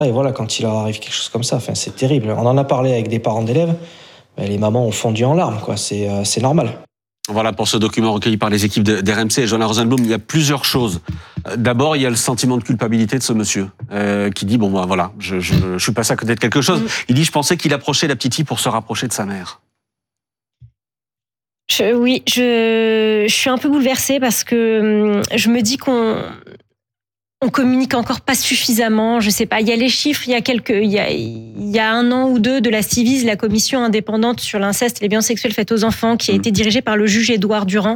Et voilà, quand il leur arrive quelque chose comme ça, c'est terrible. On en a parlé avec des parents d'élèves, les mamans ont fondu en larmes, quoi. C'est normal. Voilà pour ce document recueilli par les équipes d'RMC et Johanna Rosenblum. Il y a plusieurs choses. D'abord, il y a le sentiment de culpabilité de ce monsieur qui dit bon, ben voilà, je suis passé à côté de quelque chose. Il dit je pensais qu'il approchait la petite fille pour se rapprocher de sa mère. Je suis un peu bouleversée parce que je me dis qu'on communique encore pas suffisamment. Je sais pas. Il y a les chiffres. Il y a 1 an ou 2 de la Ciivise, la commission indépendante sur l'inceste et les violences sexuelles faites aux enfants, qui a été dirigée par le juge Édouard Durand,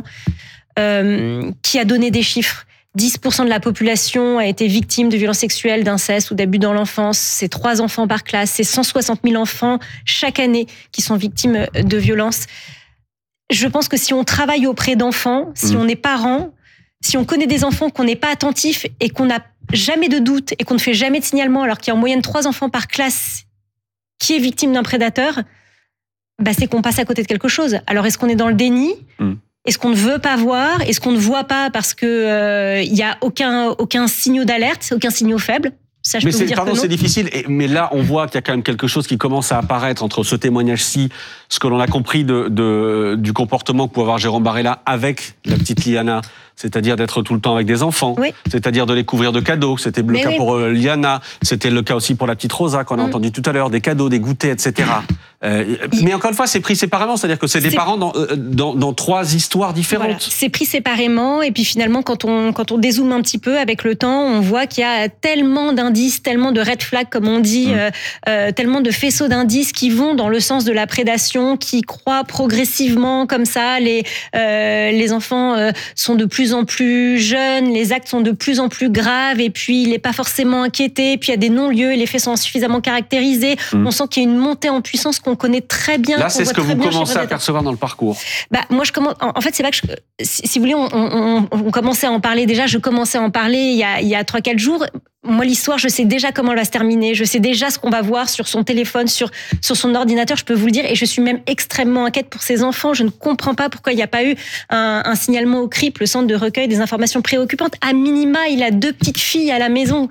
qui a donné des chiffres. 10% de la population a été victime de violences sexuelles, d'inceste ou d'abus dans l'enfance. C'est 3 enfants par classe. C'est 160 000 enfants chaque année qui sont victimes de violences. Je pense que si on travaille auprès d'enfants, si on est parent, si on connaît des enfants, qu'on n'est pas attentif et qu'on n'a jamais de doute et qu'on ne fait jamais de signalement, alors qu'il y a en moyenne 3 enfants par classe qui est victime d'un prédateur, c'est qu'on passe à côté de quelque chose. Alors est-ce qu'on est dans le déni ? Est-ce qu'on ne veut pas voir ? Est-ce qu'on ne voit pas parce que y a aucun signal d'alerte, aucun signal faible ? Ça, je peux vous dire que non. C'est difficile. Mais là, on voit qu'il y a quand même quelque chose qui commence à apparaître entre ce témoignage-ci, ce que l'on a compris du comportement que pouvait avoir Jérôme Barella avec la petite Liana, c'est-à-dire d'être tout le temps avec des enfants, c'est-à-dire de les couvrir de cadeaux. C'était le cas pour Liana, c'était le cas aussi pour la petite Rosa qu'on a entendu tout à l'heure, des cadeaux, des goûters, etc. Mais encore une fois, c'est pris séparément, c'est-à-dire que c'est des parents dans 3 histoires différentes. Voilà. C'est pris séparément, et puis finalement, quand on dézoome un petit peu avec le temps, on voit qu'il y a tellement d'indices, tellement de red flags, comme on dit, tellement de faisceaux d'indices qui vont dans le sens de la prédation, qui croient progressivement comme ça. Les enfants sont de plus en plus jeunes, les actes sont de plus en plus graves, et puis il n'est pas forcément inquiété, puis il y a des non-lieux, et les faits sont insuffisamment caractérisés. On sent qu'il y a une montée en puissance qu'on connaît très bien. Là, c'est ce que vous commencez à percevoir dans le parcours. Moi, je commence. En fait, c'est pas que si vous voulez, on commençait à en parler déjà. Je commençais à en parler il y a 3-4 jours. Moi, l'histoire, je sais déjà comment elle va se terminer. Je sais déjà ce qu'on va voir sur son téléphone, sur son ordinateur. Je peux vous le dire, et je suis même extrêmement inquiète pour ses enfants. Je ne comprends pas pourquoi il n'y a pas eu un signalement au CRIP, le centre de recueil des informations préoccupantes. À minima, il a 2 petites filles à la maison.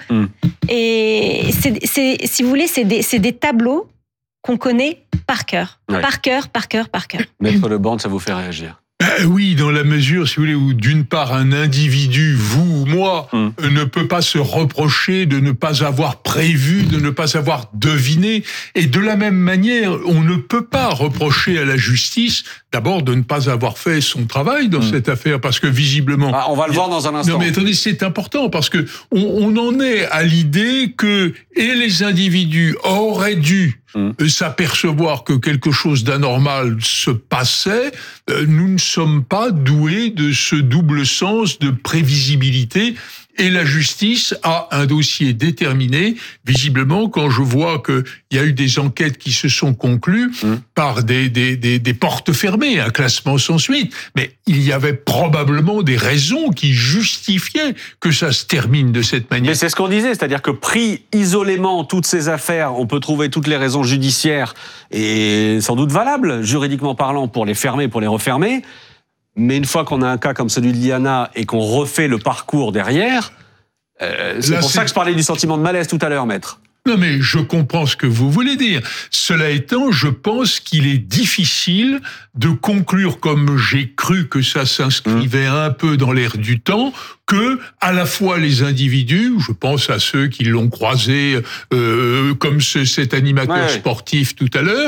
Et si vous voulez, c'est des tableaux qu'on connaît par cœur. Par cœur. Maître Lebande, ça vous fait réagir? Oui, dans la mesure, si vous voulez, où d'une part un individu, vous ou moi, ne peut pas se reprocher de ne pas avoir prévu, de ne pas avoir deviné, et de la même manière, on ne peut pas reprocher à la justice d'abord de ne pas avoir fait son travail dans cette affaire, parce que visiblement... on va le voir dans un instant. Non mais attendez, c'est important, parce que on en est à l'idée que les individus auraient dû s'apercevoir que quelque chose d'anormal se passait. Nous ne sommes pas doués de ce double sens de prévisibilité. Et la justice a un dossier déterminé. Visiblement, quand je vois qu'il y a eu des enquêtes qui se sont conclues par des portes fermées, un classement sans suite, mais il y avait probablement des raisons qui justifiaient que ça se termine de cette manière. Mais c'est ce qu'on disait, c'est-à-dire que pris isolément toutes ces affaires, on peut trouver toutes les raisons judiciaires et sans doute valables, juridiquement parlant, pour les fermer, pour les refermer. Mais une fois qu'on a un cas comme celui de Liana et qu'on refait le parcours derrière, c'est pour ça que je parlais du sentiment de malaise tout à l'heure, maître. Non mais je comprends ce que vous voulez dire. Cela étant, je pense qu'il est difficile de conclure, comme j'ai cru que ça s'inscrivait un peu dans l'air du temps, que à la fois les individus, je pense à ceux qui l'ont croisé comme cet animateur sportif tout à l'heure,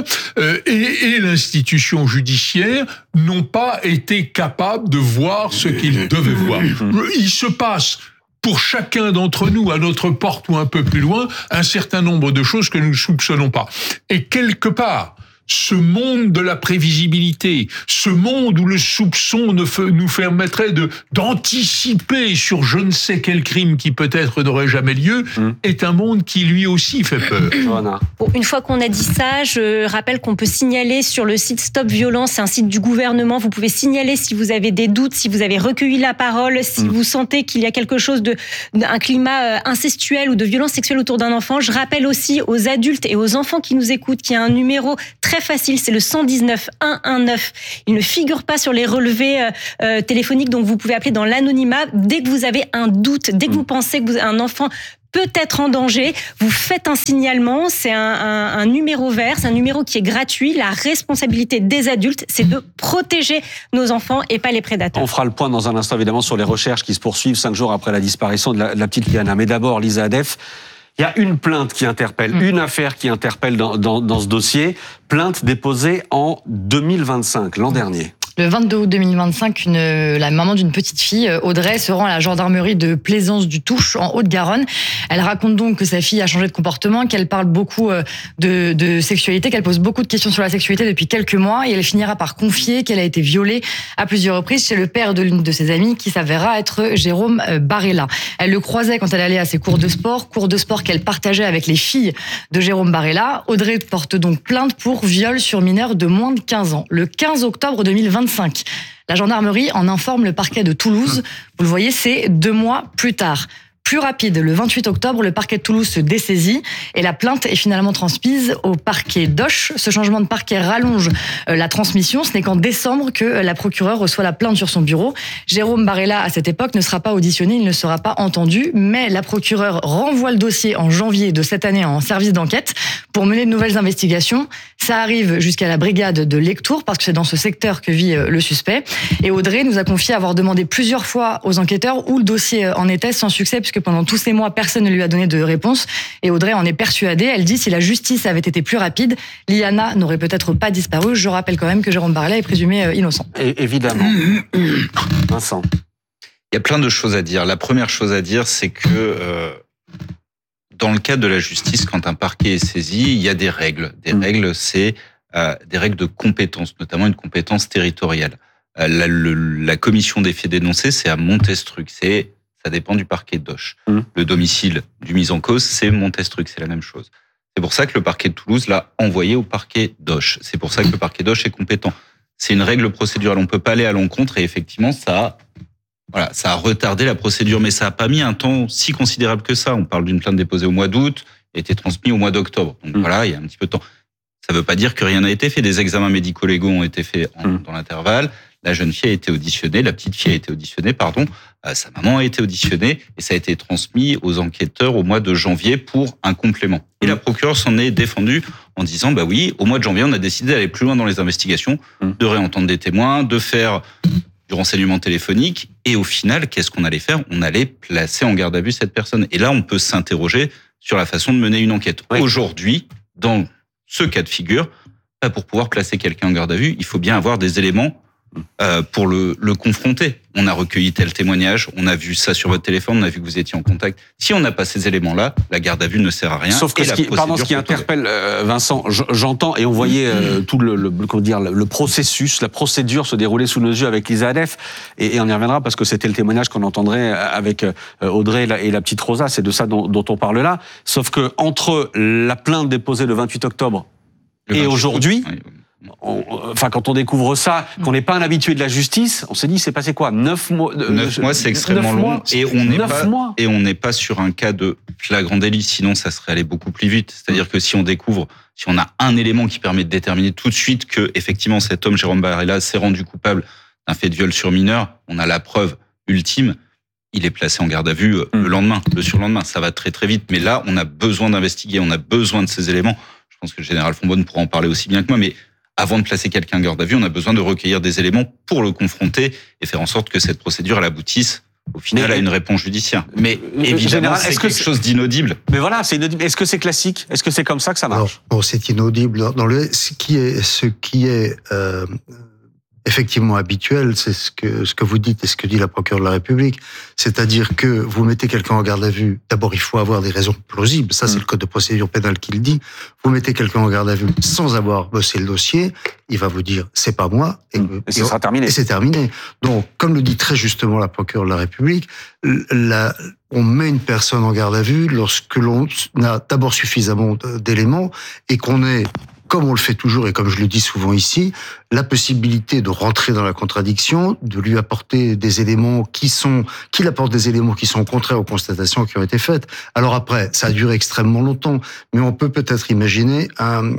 et l'institution judiciaire n'ont pas été capables de voir ce qu'ils devaient voir. Il se passe pour chacun d'entre nous, à notre porte ou un peu plus loin, un certain nombre de choses que nous ne soupçonnons pas. Et quelque part, ce monde de la prévisibilité, ce monde où le soupçon nous permettrait d'anticiper sur je ne sais quel crime qui peut-être n'aurait jamais lieu, est un monde qui lui aussi fait peur. Bon, une fois qu'on a dit ça, je rappelle qu'on peut signaler sur le site Stop Violence, c'est un site du gouvernement, vous pouvez signaler si vous avez des doutes, si vous avez recueilli la parole, si vous sentez qu'il y a quelque chose un climat incestuel ou de violence sexuelle autour d'un enfant. Je rappelle aussi aux adultes et aux enfants qui nous écoutent qu'il y a un numéro très facile, c'est le 119 119. Il ne figure pas sur les relevés téléphoniques, donc vous pouvez appeler dans l'anonymat dès que vous avez un doute, dès que vous pensez que un enfant peut être en danger, vous faites un signalement, c'est un numéro vert, c'est un numéro qui est gratuit. La responsabilité des adultes, c'est de protéger nos enfants et pas les prédateurs. On fera le point dans un instant, évidemment, sur les recherches qui se poursuivent 5 jours après la disparition de la petite Liana. Mais d'abord, Lisa Adef, il y a une plainte qui interpelle, une affaire qui interpelle dans ce dossier, plainte déposée en 2025, l'an dernier. Le 22 août 2025, la maman d'une petite fille, Audrey, se rend à la gendarmerie de Plaisance-du-Touche, en Haute-Garonne. Elle raconte donc que sa fille a changé de comportement, qu'elle parle beaucoup de sexualité, qu'elle pose beaucoup de questions sur la sexualité depuis quelques mois, et elle finira par confier qu'elle a été violée à plusieurs reprises chez le père de l'une de ses amies, qui s'avéra être Jérôme Barella. Elle le croisait quand elle allait à ses cours de sport qu'elle partageait avec les filles de Jérôme Barella. Audrey porte donc plainte pour viol sur mineur de moins de 15 ans. Le 15 octobre 2025, la gendarmerie en informe le parquet de Toulouse. Vous le voyez, c'est 2 mois plus tard. Plus rapide, le 28 octobre, le parquet de Toulouse se dessaisit et la plainte est finalement transmise au parquet d'Auch. Ce changement de parquet rallonge la transmission. Ce n'est qu'en décembre que la procureure reçoit la plainte sur son bureau. Jérôme Barella, à cette époque, ne sera pas auditionné, il ne sera pas entendu, mais la procureure renvoie le dossier en janvier de cette année en service d'enquête pour mener de nouvelles investigations. Ça arrive jusqu'à la brigade de Lectoure, parce que c'est dans ce secteur que vit le suspect. Et Audrey nous a confié avoir demandé plusieurs fois aux enquêteurs où le dossier en était, sans succès, puisque pendant tous ces mois, personne ne lui a donné de réponse. Et Audrey en est persuadée. Elle dit, si la justice avait été plus rapide, Liana n'aurait peut-être pas disparu. Je rappelle quand même que Jérôme Barella est présumé innocent. Et évidemment. Vincent. Il y a plein de choses à dire. La première chose à dire, c'est que dans le cadre de la justice, quand un parquet est saisi, il y a des règles. Des règles, c'est des règles de compétence, notamment une compétence territoriale. La commission des faits dénoncés, c'est à Montestruc. Ça dépend du parquet d'Auch. Le domicile du mis en cause, c'est Montestruc, c'est la même chose. C'est pour ça que le parquet de Toulouse l'a envoyé au parquet d'Auch. C'est pour ça que le parquet d'Auch est compétent. C'est une règle procédurale. On ne peut pas aller à l'encontre et effectivement, ça a retardé la procédure, mais ça n'a pas mis un temps si considérable que ça. On parle d'une plainte déposée au mois d'août et été transmise au mois d'octobre. Donc voilà, il y a un petit peu de temps. Ça ne veut pas dire que rien n'a été fait. Des examens médico-légaux ont été faits dans l'intervalle. La jeune fille a été auditionnée, la petite fille a été auditionnée, sa maman a été auditionnée et ça a été transmis aux enquêteurs au mois de janvier pour un complément. Et la procureure s'en est défendue en disant, bah oui, au mois de janvier, on a décidé d'aller plus loin dans les investigations, de réentendre des témoins, de faire du renseignement téléphonique et au final, qu'est-ce qu'on allait faire? On allait placer en garde à vue cette personne. Et là, on peut s'interroger sur la façon de mener une enquête. Oui. Aujourd'hui, dans ce cas de figure, pour pouvoir placer quelqu'un en garde à vue, il faut bien avoir des éléments pour le confronter. On a recueilli tel témoignage, on a vu ça sur votre téléphone, on a vu que vous étiez en contact. Si on n'a pas ces éléments-là, la garde à vue ne sert à rien. Sauf que ce qui interpelle, Vincent, j'entends, et on voyait tout le processus, la procédure se dérouler sous nos yeux avec Lisa Adef, et on y reviendra parce que c'était le témoignage qu'on entendrait avec Audrey et la petite Rosa, c'est de ça dont on parle là. Sauf que entre la plainte déposée le 28 octobre et aujourd'hui, quand on découvre ça, qu'on n'est pas un habitué de la justice, on s'est dit, c'est passé quoi? 9 mois? 9 mois, c'est extrêmement long. Et on n'est pas sur un cas de flagrant délit, sinon ça serait allé beaucoup plus vite. C'est-à-dire que si on a un élément qui permet de déterminer tout de suite que, effectivement, cet homme, Jérôme Barella, s'est rendu coupable d'un fait de viol sur mineur, on a la preuve ultime, il est placé en garde à vue le surlendemain. Ça va très très vite. Mais là, on a besoin d'investiguer, on a besoin de ces éléments. Je pense que le général Fonbonne pourra en parler aussi bien que moi, mais avant de placer quelqu'un en garde à vue, on a besoin de recueillir des éléments pour le confronter et faire en sorte que cette procédure elle aboutisse au final à une réponse judiciaire. Mais évidemment, c'est quelque chose d'inaudible. Mais voilà, c'est inaudible. Est-ce que c'est classique? Est-ce que c'est comme ça que ça marche? Non, c'est inaudible. Ce qui est effectivement habituel, c'est ce que vous dites et ce que dit la procureure de la République. C'est-à-dire que vous mettez quelqu'un en garde à vue. D'abord, il faut avoir des raisons plausibles. Ça, c'est le code de procédure pénale qui le dit. Vous mettez quelqu'un en garde à vue sans avoir bossé le dossier. Il va vous dire, c'est pas moi. Et ce sera terminé. Et c'est terminé. Donc, comme le dit très justement la procureure de la République, on met une personne en garde à vue lorsque l'on a d'abord suffisamment d'éléments et qu'on est, comme on le fait toujours et comme je le dis souvent ici, la possibilité de rentrer dans la contradiction, de lui apporter des éléments qu'il apporte des éléments qui sont contraires aux constatations qui ont été faites. Alors après, ça a duré extrêmement longtemps, mais on peut peut-être imaginer,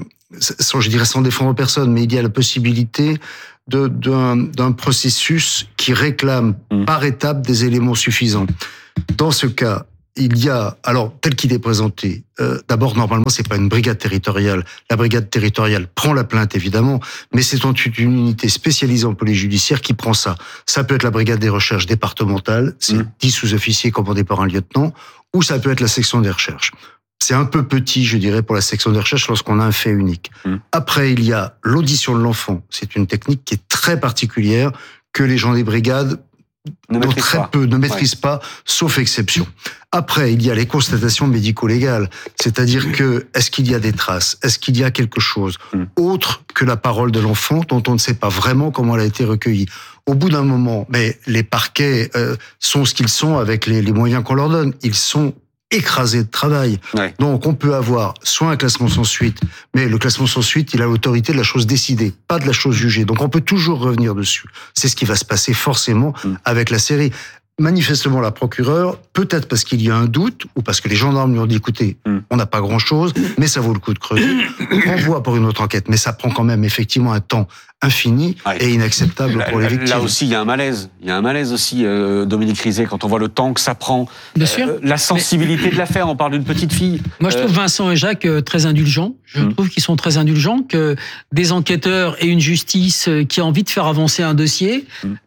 sans défendre personne, mais il y a la possibilité d'un processus qui réclame par étape des éléments suffisants. Dans ce cas, il y a, alors tel qu'il est présenté, d'abord normalement c'est pas une brigade territoriale. La brigade territoriale prend la plainte évidemment, mais c'est une unité spécialisée en police judiciaire qui prend ça. Ça peut être la brigade des recherches départementale, c'est 10 sous-officiers commandés par un lieutenant, ou ça peut être la section des recherches. C'est un peu petit, je dirais, pour la section des recherches lorsqu'on a un fait unique. Après, il y a l'audition de l'enfant. C'est une technique qui est très particulière que les gens des brigades ne maîtrisent pas, sauf exception. Après, il y a les constatations médico-légales, c'est-à-dire que est-ce qu'il y a des traces, est-ce qu'il y a quelque chose autre que la parole de l'enfant dont on ne sait pas vraiment comment elle a été recueillie. Au bout d'un moment, mais les parquets sont ce qu'ils sont avec les moyens qu'on leur donne. Ils sont écrasé de travail. Ouais. Donc, on peut avoir soit un classement sans suite, mais le classement sans suite, il a l'autorité de la chose décidée, pas de la chose jugée. Donc, on peut toujours revenir dessus. C'est ce qui va se passer forcément avec la série. Manifestement, la procureure, peut-être parce qu'il y a un doute, ou parce que les gendarmes lui ont dit, écoutez, on n'a pas grand-chose, mais ça vaut le coup de creuser, renvoie pour une autre enquête. Mais ça prend quand même effectivement un temps infini et inacceptable pour les victimes. Là aussi, il y a un malaise. Il y a un malaise aussi, Dominique Rizet, quand on voit le temps que ça prend. Bien sûr. La sensibilité de l'affaire, on parle d'une petite fille. Moi, je trouve Vincent et Jacques très indulgents. Je trouve qu'ils sont très indulgents, que des enquêteurs et une justice qui a envie de faire avancer un dossier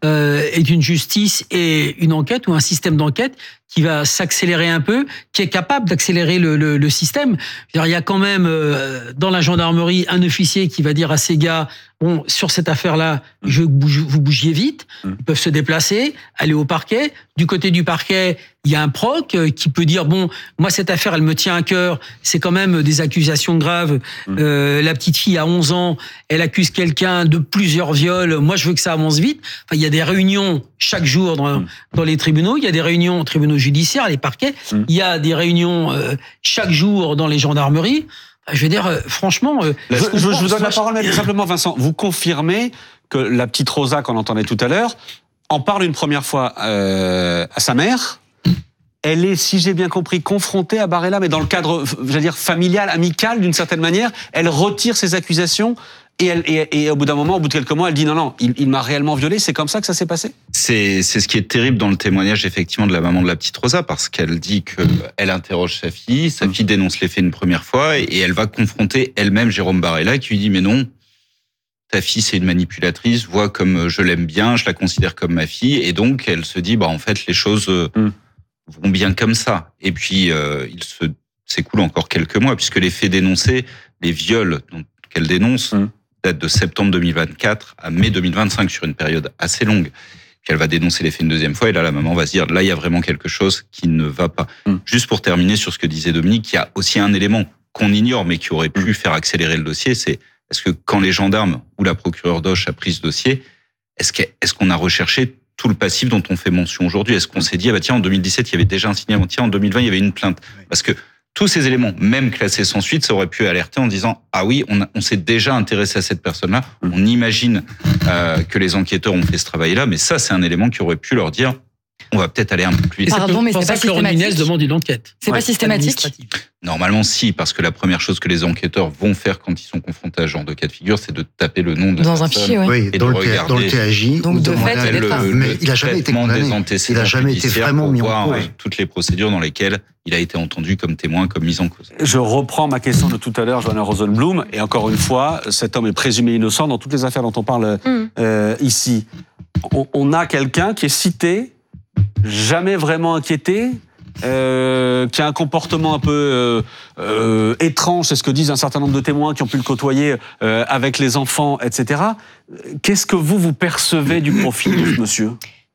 est une justice et une enquête ou un système d'enquête qui va s'accélérer un peu, qui est capable d'accélérer le système. Il y a quand même dans la gendarmerie un officier qui va dire à ces gars, bon, sur cette affaire-là, je veux que vous bougiez vite. Ils peuvent se déplacer, aller au parquet. Du côté du parquet, il y a un proc qui peut dire, bon, moi cette affaire, elle me tient à cœur. C'est quand même des accusations graves. La petite fille a 11 ans, elle accuse quelqu'un de plusieurs viols. Moi, je veux que ça avance vite. Enfin, il y a des réunions chaque jour dans les tribunaux. Il y a des réunions aux tribunaux judiciaires, les parquets. Il y a des réunions chaque jour dans les gendarmeries. Je veux dire, franchement... je vous donne la parole, mais simplement, Vincent. Vous confirmez que la petite Rosa, qu'on entendait tout à l'heure, en parle une première fois à sa mère. Elle est, si j'ai bien compris, confrontée à Barella, mais dans le cadre, j'allais dire, familial, amical, d'une certaine manière. Elle retire ses accusations et au bout d'un moment, au bout de quelques mois, elle dit non, il m'a réellement violé. C'est comme ça que ça s'est passé ? C'est ce qui est terrible dans le témoignage, effectivement, de la maman de la petite Rosa, parce qu'elle dit qu'elle interroge sa fille dénonce les faits une première fois, et elle va confronter elle-même Jérôme Barella, qui lui dit mais non, ta fille c'est une manipulatrice, vois comme je l'aime bien, je la considère comme ma fille, et donc elle se dit en fait les choses vont bien comme ça. Et puis il s'écoule encore quelques mois, puisque les faits dénoncés, les viols qu'elle dénonce, datent de septembre 2024 à mai 2025, sur une période assez longue. Puis elle va dénoncer les faits une deuxième fois, et là, la maman va se dire, là, il y a vraiment quelque chose qui ne va pas. Juste pour terminer sur ce que disait Dominique, il y a aussi un élément qu'on ignore, mais qui aurait pu faire accélérer le dossier, c'est est-ce que quand les gendarmes ou la procureure d'Auch a pris ce dossier, est-ce qu'on a recherché tout le passif dont on fait mention aujourd'hui? Est-ce qu'on s'est dit, tiens, en 2017, il y avait déjà un signalement, tiens, en 2020, il y avait une plainte? Parce que tous ces éléments, même classés sans suite, ça aurait pu alerter en disant « Ah oui, on s'est déjà intéressé à cette personne-là, on imagine que les enquêteurs ont fait ce travail-là, mais ça, c'est un élément qui aurait pu leur dire « On va peut-être aller un peu plus vite. » Pardon, mais c'est pas systématique. Demande une enquête. C'est pas systématique. Normalement, si, parce que la première chose que les enquêteurs vont faire quand ils sont confrontés à ce genre de cas de figure, c'est de taper le nom de la personne. Dans un fichier, oui. Et de regarder dans le TAJ. Donc, de fait, mais il n'a jamais été condamné. Il n'a jamais été vraiment mis en cause. Toutes les procédures dans lesquelles il a été entendu comme témoin, comme mis en cause. Je reprends ma question de tout à l'heure, Johanna Rosenblum, et encore une fois, cet homme est présumé innocent dans toutes les affaires dont on parle ici. On a quelqu'un qui est cité, jamais vraiment inquiété, qui a un comportement un peu étrange, c'est ce que disent un certain nombre de témoins qui ont pu le côtoyer avec les enfants, etc. Qu'est-ce que vous percevez du profil de ce monsieur ?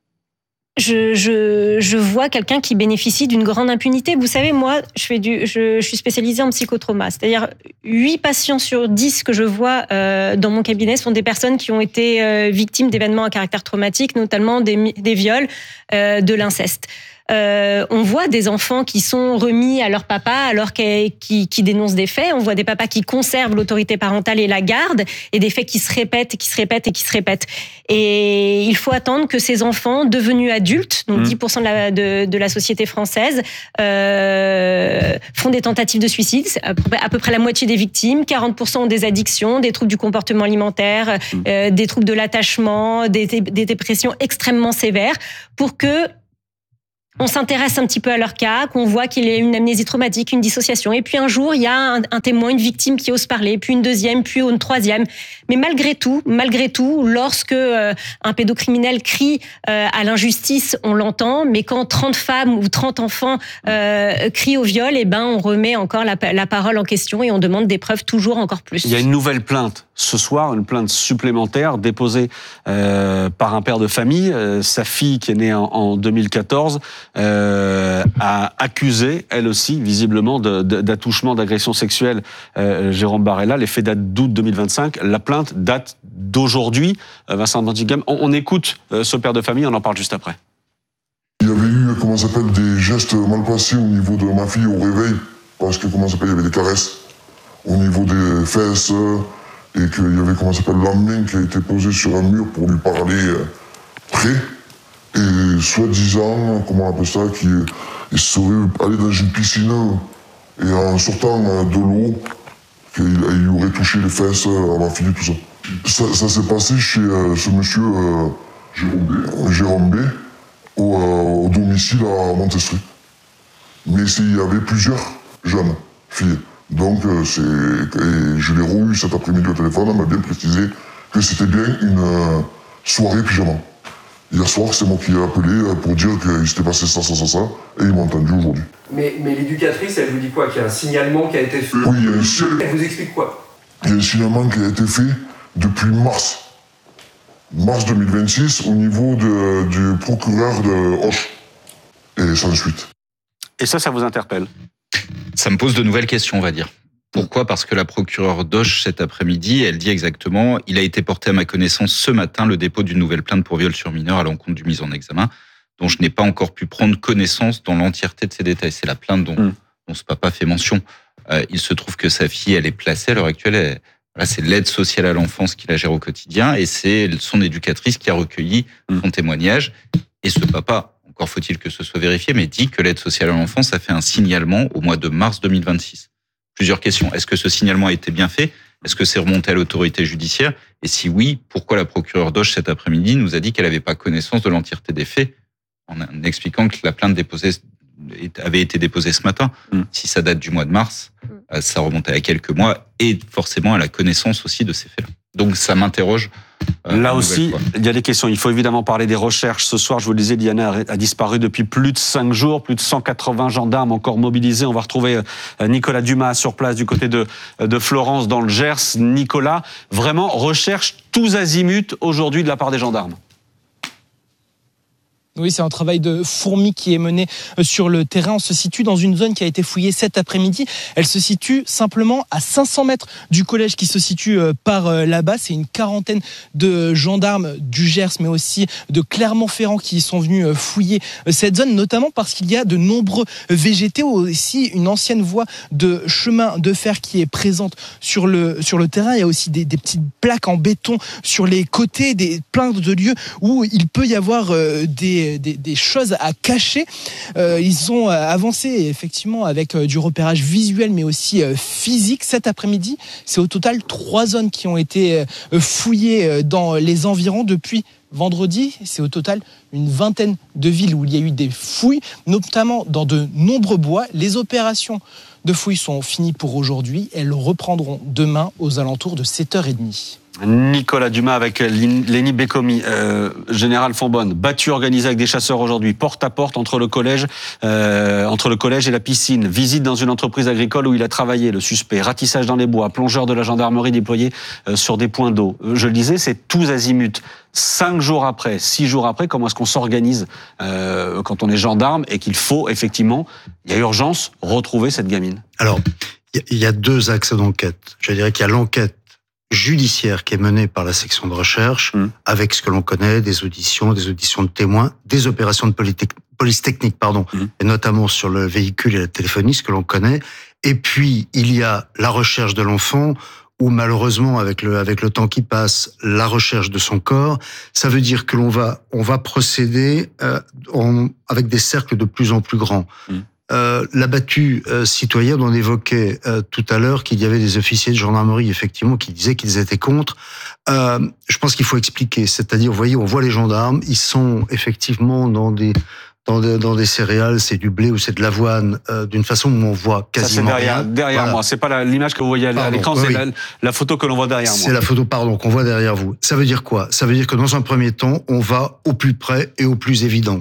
Je vois quelqu'un qui bénéficie d'une grande impunité. Vous savez, moi, je suis spécialisée en psychotrauma. C'est-à-dire, 8 patients sur 10 que je vois dans mon cabinet sont des personnes qui ont été victimes d'événements à caractère traumatique, notamment des viols, de l'inceste. On voit des enfants qui sont remis à leur papa alors qui dénoncent des faits. On voit des papas qui conservent l'autorité parentale et la gardent, et des faits qui se répètent, qui se répètent et qui se répètent. Et il faut attendre que ces enfants devenus adultes, donc 10% de la société française, font des tentatives de suicide. C'est à peu près la moitié des victimes. 40% ont des addictions, des troubles du comportement alimentaire, des troubles de l'attachement, des dépressions extrêmement sévères, pour que on s'intéresse un petit peu à leur cas, qu'on voit qu'il y a une amnésie traumatique, une dissociation. Et puis un jour, il y a un témoin, une victime qui ose parler, puis une deuxième, puis une troisième. Mais malgré tout, lorsque un pédocriminel crie à l'injustice, on l'entend. Mais quand 30 femmes ou 30 enfants crient au viol, on remet encore la parole en question et on demande des preuves toujours encore plus. Il y a une nouvelle plainte ce soir, une plainte supplémentaire déposée par un père de famille. Sa fille, qui est née en 2014, a accusé, elle aussi, visiblement, d'attouchement, d'agression sexuelle, Jérôme Barella. Les faits datent d'août 2025. La plainte date d'aujourd'hui. Vincent Bantigam, on écoute ce père de famille, on en parle juste après. Il y avait eu, des gestes mal passés au niveau de ma fille au réveil, parce que, il y avait des caresses au niveau des fesses, et qu'il y avait, la main qui a été posée sur un mur pour lui parler près, et soi-disant, qu'il serait allé dans une piscine, et en sortant de l'eau, qu'il aurait touché les fesses à ma fille, tout ça. Ça s'est passé chez ce monsieur Jérôme B, au domicile à Montestry. Mais il y avait plusieurs jeunes filles. Donc, je l'ai re-eu cet après-midi au téléphone, elle m'a bien précisé que c'était bien une soirée pyjama. Hier soir, c'est moi qui ai appelé pour dire qu'il s'était passé ça, et ils m'ont entendu aujourd'hui. Mais l'éducatrice, elle vous dit quoi? Qu'il y a un signalement qui a été fait? Oui, il y a un signalement. Elle vous explique quoi? Il y a un signalement qui a été fait depuis mars 2026, au niveau du procureur de Auch. Et sans suite. Et ça vous interpelle? Ça me pose de nouvelles questions, on va dire. Pourquoi? Parce que la procureure d'Auch, cet après-midi, elle dit exactement « Il a été porté à ma connaissance ce matin le dépôt d'une nouvelle plainte pour viol sur mineur à l'encontre du mis en examen, dont je n'ai pas encore pu prendre connaissance dans l'entièreté de ces détails. » C'est la plainte dont ce papa fait mention. Il se trouve que sa fille, elle est placée à l'heure actuelle, c'est l'aide sociale à l'enfance qui la gère au quotidien, et c'est son éducatrice qui a recueilli son témoignage. Et ce papa, encore faut-il que ce soit vérifié, mais dit que l'aide sociale à l'enfance a fait un signalement au mois de mars 2026. Plusieurs questions. Est-ce que ce signalement a été bien fait? Est-ce que c'est remonté à l'autorité judiciaire? Et si oui, pourquoi la procureure d'Auch cet après-midi nous a dit qu'elle n'avait pas connaissance de l'entièreté des faits, en expliquant que la plainte avait été déposée ce matin? Si ça date du mois de mars, ça remonte à quelques mois, et forcément à la connaissance aussi de ces faits-là. Donc ça m'interroge. Là aussi, il y a des questions. Il faut évidemment parler des recherches. Ce soir, je vous le disais, Diana a disparu depuis plus de 5 jours, plus de 180 gendarmes encore mobilisés. On va retrouver Nicolas Dumas sur place du côté de Florence dans le Gers. Nicolas, vraiment recherche tous azimuts aujourd'hui de la part des gendarmes. Oui, c'est un travail de fourmi qui est mené sur le terrain. On se situe dans une zone qui a été fouillée cet après-midi. Elle se situe simplement à 500 mètres du collège qui se situe par là-bas. C'est une quarantaine de gendarmes du Gers, mais aussi de Clermont-Ferrand qui sont venus fouiller cette zone, notamment parce qu'il y a de nombreux végétaux, aussi une ancienne voie de chemin de fer qui est présente sur le terrain. Il y a aussi des petites plaques en béton sur les côtés, plein de lieux où il peut y avoir des choses à cacher. Ils ont avancé effectivement avec du repérage visuel mais aussi physique. Cet après-midi, c'est au total 3 zones qui ont été fouillées dans les environs depuis vendredi. C'est au total une vingtaine de villes où il y a eu des fouilles, notamment dans de nombreux bois. Les opérations de fouilles sont finies pour aujourd'hui. Elles reprendront demain aux alentours de 7h30. Nicolas Dumas avec Lénie Bécomi, Général Fonbonne, battu organisé avec des chasseurs aujourd'hui, porte à porte entre le collège et la piscine, visite dans une entreprise agricole où il a travaillé, le suspect, ratissage dans les bois, plongeur de la gendarmerie déployé sur des points d'eau. Je le disais, c'est tous azimuts. 6 jours après, comment est-ce qu'on s'organise quand on est gendarme et qu'il faut effectivement, il y a urgence, retrouver cette gamine? Alors, il y a 2 axes d'enquête. Je dirais qu'il y a l'enquête judiciaire qui est menée par la section de recherche, avec ce que l'on connaît, des auditions de témoins, des opérations de police technique, et notamment sur le véhicule et la téléphonie, ce que l'on connaît. Et puis, il y a la recherche de l'enfant, où malheureusement, avec le temps qui passe, la recherche de son corps, ça veut dire que on va procéder avec des cercles de plus en plus grands. La battue citoyenne, on évoquait tout à l'heure qu'il y avait des officiers de gendarmerie, effectivement, qui disaient qu'ils étaient contre. Je pense qu'il faut expliquer, c'est-à-dire, vous voyez, on voit les gendarmes, ils sont effectivement dans des dans des céréales, c'est du blé ou c'est de l'avoine, d'une façon où on voit quasiment ça, c'est rien. derrière Voilà. moi. C'est pas l'image que vous voyez à l'écran, c'est la photo que l'on voit derrière moi. C'est la photo, qu'on voit derrière vous. Ça veut dire quoi? Ça veut dire que dans un premier temps, on va au plus près et au plus évident.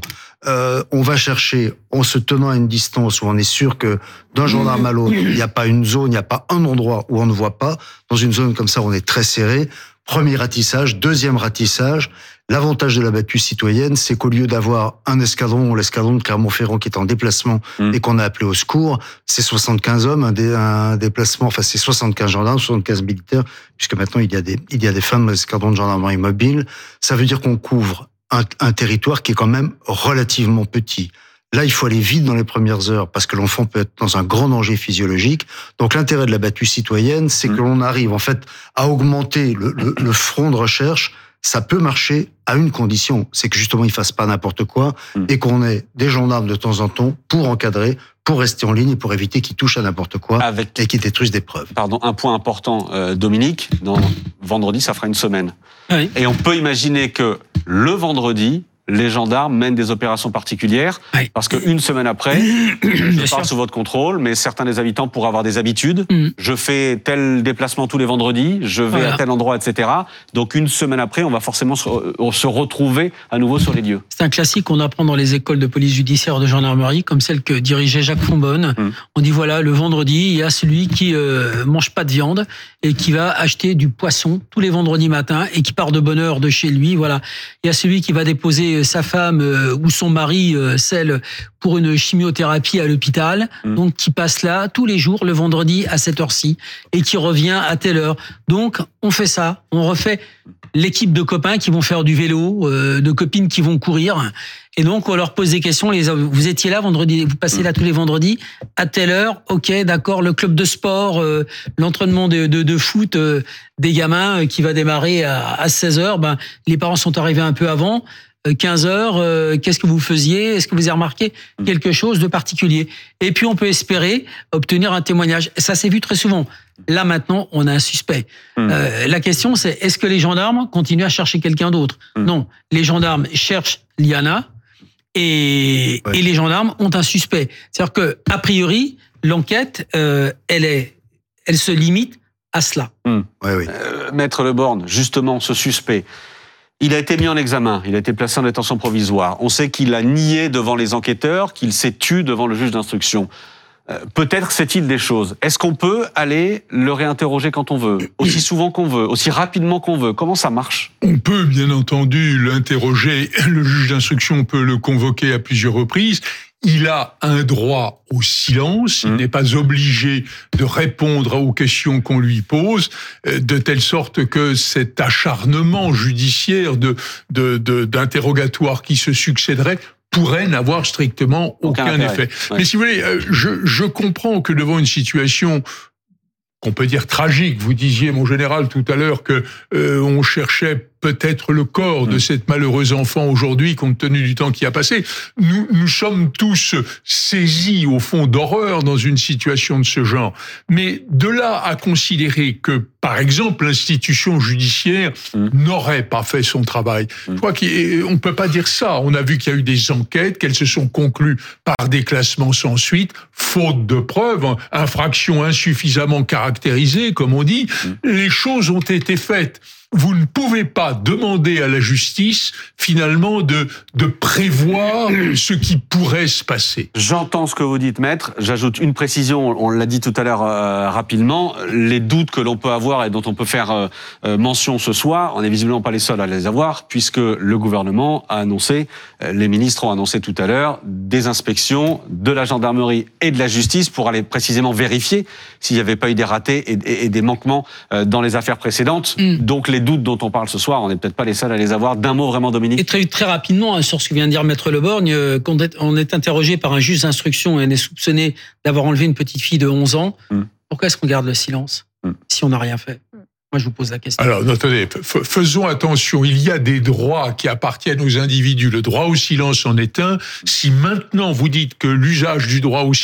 On va chercher, en se tenant à une distance où on est sûr que d'un gendarme à l'autre, il n'y a pas une zone, il n'y a pas un endroit où on ne voit pas. Dans une zone comme ça, on est très serré. Premier ratissage, deuxième ratissage. L'avantage de la battue citoyenne, c'est qu'au lieu d'avoir un escadron, l'escadron de Clermont-Ferrand qui est en déplacement et qu'on a appelé au secours, c'est 75 hommes, un déplacement, enfin c'est 75 gendarmes, 75 militaires, puisque maintenant il y a des femmes dans l'escadron de gendarmerie mobile. Ça veut dire qu'on couvre un territoire qui est quand même relativement petit. Là, il faut aller vite dans les premières heures parce que l'enfant peut être dans un grand danger physiologique. Donc, l'intérêt de la battue citoyenne, c'est que l'on arrive, en fait, à augmenter le front de recherche. Ça peut marcher à une condition, c'est que justement, ils fassent pas n'importe quoi et qu'on ait des gendarmes de temps en temps pour encadrer, pour rester en ligne et pour éviter qu'ils touchent à n'importe quoi et qu'ils détruisent des preuves. Pardon, un point important, Dominique, vendredi, ça fera une semaine. Oui. Et on peut imaginer que le vendredi, les gendarmes mènent des opérations particulières, parce qu'une semaine après, je parle sous votre contrôle, mais certains des habitants pourraient avoir des habitudes. Je fais tel déplacement tous les vendredis, je vais à tel endroit, etc. Donc une semaine après, on va forcément se retrouver à nouveau sur les lieux. C'est un classique qu'on apprend dans les écoles de police judiciaire de gendarmerie, comme celle que dirigeait Jacques Fonbonne. On dit voilà, le vendredi, il y a celui qui mange pas de viande et qui va acheter du poisson tous les vendredis matins et qui part de bonne heure de chez lui. Voilà, il y a celui qui va déposer sa femme ou son mari, celle pour une chimiothérapie à l'hôpital, donc qui passe là tous les jours le vendredi à cette heure-ci et qui revient à telle heure. Donc on fait ça, on refait l'équipe de copains qui vont faire du vélo, de copines qui vont courir. Et donc, on leur pose des questions. Vous étiez là vendredi, vous passez là tous les vendredis, à telle heure, ok, d'accord, le club de sport, l'entraînement de foot des gamins qui va démarrer à 16h, ben, les parents sont arrivés un peu avant. 15 heures, qu'est-ce que vous faisiez? Est-ce que vous avez remarqué quelque chose de particulier? Et puis, on peut espérer obtenir un témoignage. Ça s'est vu très souvent. Là, maintenant, on a un suspect. La question, c'est est-ce que les gendarmes continuent à chercher quelqu'un d'autre? Non. Les gendarmes cherchent Liana et les gendarmes ont un suspect. C'est-à-dire que, a priori, l'enquête, elle se limite à cela. Maître Le Borne, justement, ce suspect, il a été mis en examen, il a été placé en détention provisoire. On sait qu'il a nié devant les enquêteurs, qu'il s'est tu devant le juge d'instruction. Peut-être sait-il des choses. Est-ce qu'on peut aller le réinterroger quand on veut, aussi souvent qu'on veut, aussi rapidement qu'on veut? Comment ça marche? On peut bien entendu l'interroger. Le juge d'instruction peut le convoquer à plusieurs reprises. Il a un droit au silence, il n'est pas obligé de répondre aux questions qu'on lui pose, de telle sorte que cet acharnement judiciaire d'interrogatoire qui se succéderait pourrait n'avoir strictement aucun effet. Ouais. Mais si vous voulez, je comprends que devant une situation qu'on peut dire tragique, vous disiez, mon général, tout à l'heure, que on cherchait peut-être le corps de cette malheureuse enfant aujourd'hui, compte tenu du temps qui a passé. Nous sommes tous saisis, au fond, d'horreur dans une situation de ce genre. Mais de là à considérer que, par exemple, l'institution judiciaire n'aurait pas fait son travail, je crois qu'on peut pas dire ça. On a vu qu'il y a eu des enquêtes, qu'elles se sont conclues par des classements sans suite, faute de preuves, infraction insuffisamment caractérisée, comme on dit. Les choses ont été faites. Vous ne pouvez pas demander à la justice, finalement, de prévoir ce qui pourrait se passer. J'entends ce que vous dites, maître. J'ajoute une précision, on l'a dit tout à l'heure rapidement. Les doutes que l'on peut avoir et dont on peut faire mention ce soir, on n'est visiblement pas les seuls à les avoir, puisque le gouvernement a annoncé, les ministres ont annoncé tout à l'heure, des inspections de la gendarmerie et de la justice pour aller précisément vérifier s'il n'y avait pas eu des ratés et des manquements dans les affaires précédentes. Donc les doutes dont on parle ce soir, on n'est peut-être pas les seuls à les avoir. D'un mot vraiment, Dominique. Et très rapidement, sur ce que vient de dire Maître Le Borgne, quand on est interrogé par un juge d'instruction et on est soupçonné d'avoir enlevé une petite fille de 11 ans, pourquoi est-ce qu'on garde le silence si on n'a rien fait? Moi, je vous pose la question. Alors, attendez, faisons attention. Il y a des droits qui appartiennent aux individus. Le droit au silence en est un. Si maintenant vous dites que l'usage du droit au silence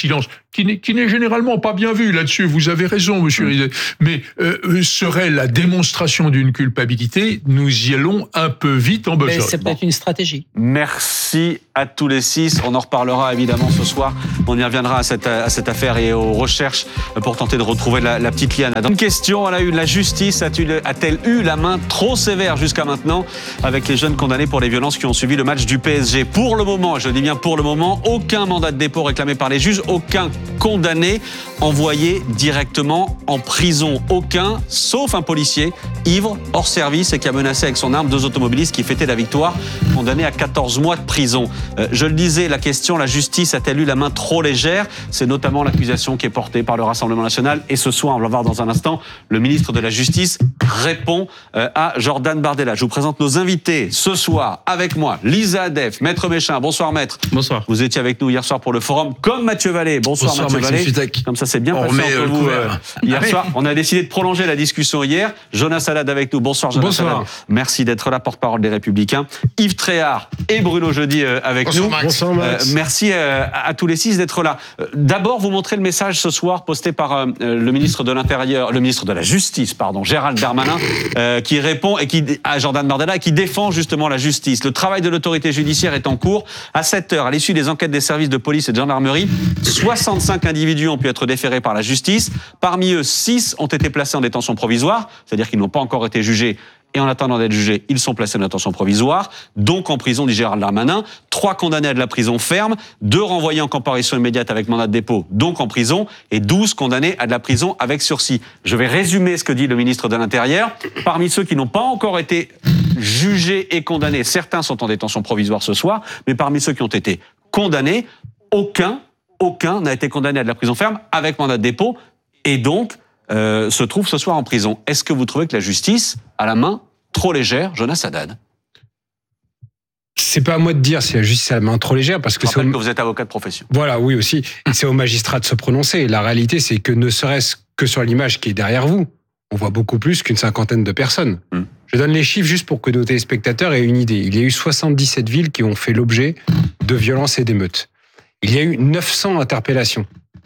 qui n'est généralement pas bien vu là-dessus. Vous avez raison, monsieur Rizet. Mais serait la démonstration d'une culpabilité, nous y allons un peu vite en besogne. Mais c'est peut-être une stratégie. Merci à tous les 6. On en reparlera évidemment ce soir. On y reviendra à cette affaire et aux recherches pour tenter de retrouver la petite Liana. Une question, la justice a-t-elle eu la main trop sévère jusqu'à maintenant avec les jeunes condamnés pour les violences qui ont suivi le match du PSG? Pour le moment, je dis bien pour le moment, aucun mandat de dépôt réclamé par les juges, aucun condamné envoyé directement en prison. Aucun, sauf un policier ivre, hors service et qui a menacé avec son arme 2 automobilistes qui fêtaient la victoire, condamné à 14 mois de prison. Je le disais, la question, la justice a-t-elle eu la main trop légère? C'est notamment l'accusation qui est portée par le Rassemblement national. Et ce soir, on va voir dans un instant, le ministre de la Justice répond à Jordan Bardella. Je vous présente nos invités ce soir avec moi. Lisa Adef, Maître Méchin. Bonsoir Maître. Bonsoir. Vous étiez avec nous hier soir pour le forum, comme Mathieu Vallée. Bonsoir Mathieu Vallée. Comme ça, c'est bien passé entre vous hier soir. On a décidé de prolonger la discussion hier. Jonas Salade avec nous. Bonsoir Jonas Salade. Merci d'être là, porte-parole des Républicains. Yves Tréhard et Bruno Jeudi avec nous. Bonsoir Max. Merci à tous les 6 d'être là. D'abord, vous montrez le message ce soir posté par le ministre de l'Intérieur, le ministre de la Justice, Gérald Darmanin, qui répond à Jordan Bardella et qui défend justement la justice. Le travail de l'autorité judiciaire est en cours. À 7h, à l'issue des enquêtes des services de police et de gendarmerie, 65 individus ont pu être déférés par la justice. Parmi eux, 6 ont été placés en détention provisoire, c'est-à-dire qu'ils n'ont pas encore été jugés. Et en attendant d'être jugés, ils sont placés en détention provisoire, donc en prison, dit Gérald Darmanin. 3 condamnés à de la prison ferme, 2 renvoyés en comparution immédiate avec mandat de dépôt, donc en prison, et 12 condamnés à de la prison avec sursis. Je vais résumer ce que dit le ministre de l'Intérieur. Parmi ceux qui n'ont pas encore été jugés et condamnés, certains sont en détention provisoire ce soir, mais parmi ceux qui ont été condamnés, aucun n'a été condamné à de la prison ferme avec mandat de dépôt, et donc se trouve ce soir en prison. Est-ce que vous trouvez que la justice a la main trop légère, Jonas Haddad? C'est pas à moi de dire si la justice a la main trop légère, parce que je rappelle que vous êtes avocat de profession. Voilà, oui aussi. C'est au magistrat de se prononcer. La réalité, c'est que ne serait-ce que sur l'image qui est derrière vous, on voit beaucoup plus qu'une 50aine de personnes. Je donne les chiffres juste pour que nos téléspectateurs aient une idée. Il y a eu 77 villes qui ont fait l'objet de violences et d'émeutes. Il y a eu 900 interpellations.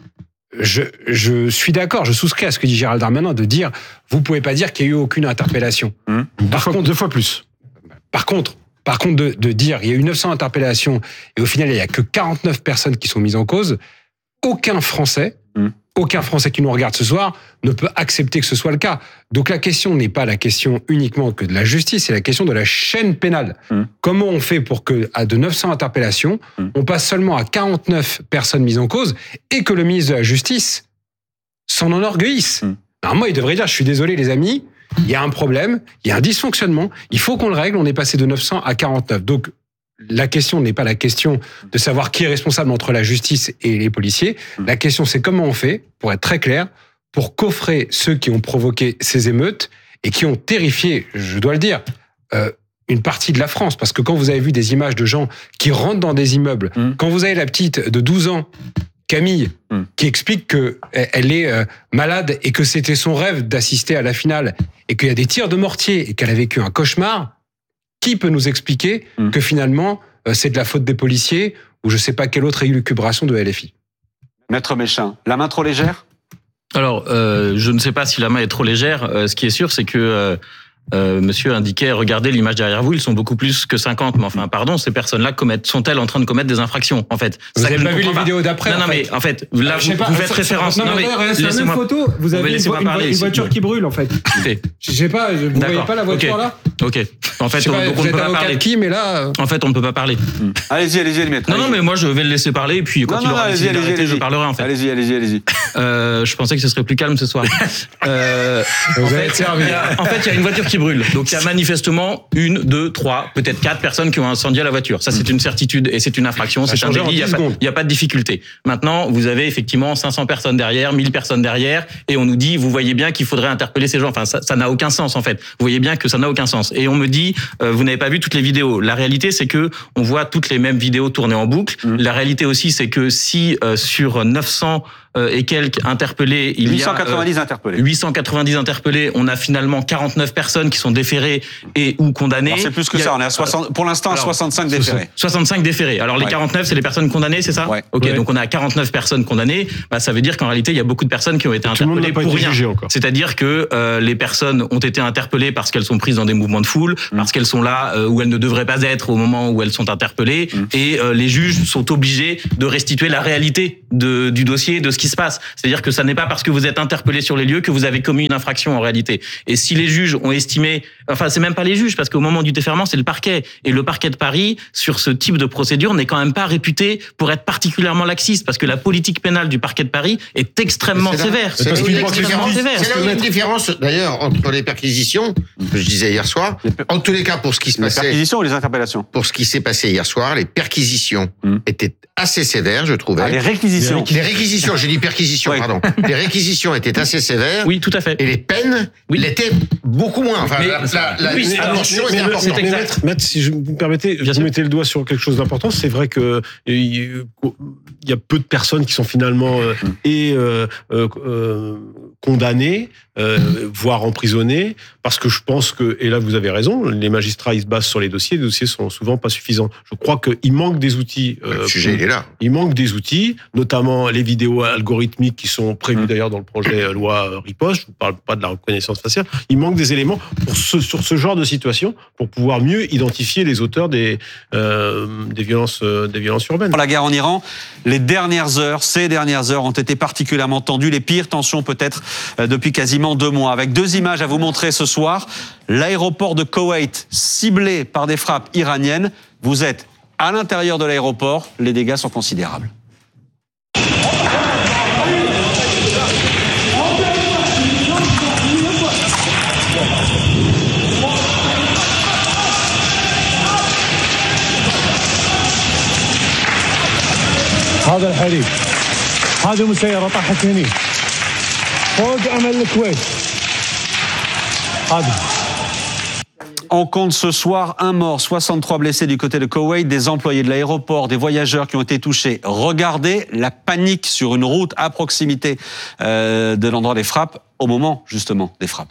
Je suis d'accord, je souscris à ce que dit Gérald Darmanin de dire, vous pouvez pas dire qu'il y a eu aucune interpellation. Deux fois plus. Par contre, de dire il y a eu 900 interpellations et au final il y a que 49 personnes qui sont mises en cause, aucun Français qui nous regarde ce soir ne peut accepter que ce soit le cas. Donc la question n'est pas la question uniquement que de la justice, c'est la question de la chaîne pénale. Comment on fait pour que, à de 900 interpellations, on passe seulement à 49 personnes mises en cause et que le ministre de la Justice s'en enorgueillisse? Alors moi, il devrait dire, je suis désolé les amis, il y a un problème, il y a un dysfonctionnement, il faut qu'on le règle, on est passé de 900 à 49. Donc la question n'est pas la question de savoir qui est responsable entre la justice et les policiers. La question, c'est comment on fait, pour être très clair, pour coffrer ceux qui ont provoqué ces émeutes et qui ont terrifié, je dois le dire, une partie de la France. Parce que quand vous avez vu des images de gens qui rentrent dans des immeubles, quand vous avez la petite de 12 ans, Camille, qui explique qu'elle est malade et que c'était son rêve d'assister à la finale et qu'il y a des tirs de mortier et qu'elle a vécu un cauchemar, qui peut nous expliquer que finalement, c'est de la faute des policiers ou je ne sais pas quelle autre élucubration de LFI? Maître Méchin, la main trop légère? Alors, je ne sais pas si la main est trop légère. Ce qui est sûr, c'est que monsieur indiquait, regardez l'image derrière vous, ils sont beaucoup plus que 50. Mais enfin, pardon, ces personnes-là sont-elles en train de commettre des infractions, en fait? Vous n'avez pas vu les vidéos d'après? Non, mais en fait, là, vous faites référence. Non, mais c'est la même photo. Vous avez une voiture qui brûle, en fait. Je sais pas, vous voyez pas la voiture là? Ok. En fait, on ne peut pas parler. Mais là, en fait, on ne peut pas parler. Allez-y, maître. Non, mais moi, je vais le laisser parler, et puis quand il aura décidé d'arrêter, je parlerai, en fait. Allez-y. Je pensais que ce serait plus calme ce soir. Vous allez être servi. En fait, il y a une voiture qui brûle. Donc, il y a manifestement 1, 2, 3, peut-être 4 personnes qui ont incendié la voiture. Ça, c'est une certitude et c'est une infraction. C'est un délit. Il n'y a pas de difficulté. Maintenant, vous avez effectivement 500 personnes derrière, 1000 personnes derrière, et on nous dit, vous voyez bien qu'il faudrait interpeller ces gens. Enfin, ça n'a aucun sens, en fait. Vous voyez bien que ça n'a aucun sens. Et on me dit, vous n'avez pas vu toutes les vidéos. La réalité, c'est que on voit toutes les mêmes vidéos tourner en boucle. La réalité aussi, c'est que si sur 900 et quelques interpellés. 890 interpellés. 890 interpellés. On a finalement 49 personnes qui sont déférées et ou condamnées. Alors c'est plus que ça. On est à 60, pour l'instant à 65 déférés. 65 déférés. Alors les 49, c'est les personnes condamnées, c'est ça? Ouais. Ok, donc on a 49 personnes condamnées. Bah, ça veut dire qu'en réalité, il y a beaucoup de personnes qui ont été interpellées pour rien. C'est-à-dire que les personnes ont été interpellées parce qu'elles sont prises dans des mouvements de foule, parce qu'elles sont là où elles ne devraient pas être au moment où elles sont interpellées, et les juges sont obligés de restituer la réalité du dossier, de ce qui se passe. C'est-à-dire que ça n'est pas parce que vous êtes interpellé sur les lieux que vous avez commis une infraction en réalité. Et si les juges ont estimé, enfin c'est même pas les juges, parce qu'au moment du déferment, c'est le parquet. Et le parquet de Paris, sur ce type de procédure, n'est quand même pas réputé pour être particulièrement laxiste, parce que la politique pénale du parquet de Paris est extrêmement sévère. C'est là où il y a une différence, d'ailleurs, entre les perquisitions, que je disais hier soir, en tous les cas, pour ce qui se passait... Les perquisitions ou les interpellations? Pour ce qui s'est passé hier soir, les perquisitions étaient assez sévères, je trouvais. Ah, les réquisitions. Les réquisitions, j'ai dit perquisitions, pardon. Les réquisitions étaient assez sévères. Oui, tout à fait. Et les peines l'étaient beaucoup moins. Enfin, la tension était importante. Maître, si vous me permettez, vous mettez le doigt sur quelque chose d'important. C'est vrai que il y a peu de personnes qui sont finalement condamnées, voire emprisonnées, parce que je pense que, et là vous avez raison, les magistrats ils se basent sur les dossiers sont souvent pas suffisants. Je crois qu'il manque des outils. Le sujet il est là. Il manque des outils, notamment les vidéos algorithmiques qui sont prévues d'ailleurs dans le projet loi Riposte. Je vous parle pas de la reconnaissance faciale. Il manque des éléments sur ce genre de situation pour pouvoir mieux identifier les auteurs des violences urbaines. Pour la guerre en Iran, ces dernières heures ont été particulièrement tendues, les pires tensions peut-être depuis quasiment 2 mois. Avec 2 images à vous montrer ce soir. L'aéroport de Koweït ciblé par des frappes iraniennes. Vous êtes à l'intérieur de l'aéroport, les dégâts sont considérables. هذا الحريق هذه مسيرة طاحت هني فوق أمل الكويت هذه. On compte ce soir 1 mort, 63 blessés du côté de Koweït, des employés de l'aéroport, des voyageurs qui ont été touchés. Regardez la panique sur une route à proximité de l'endroit des frappes, au moment justement des frappes.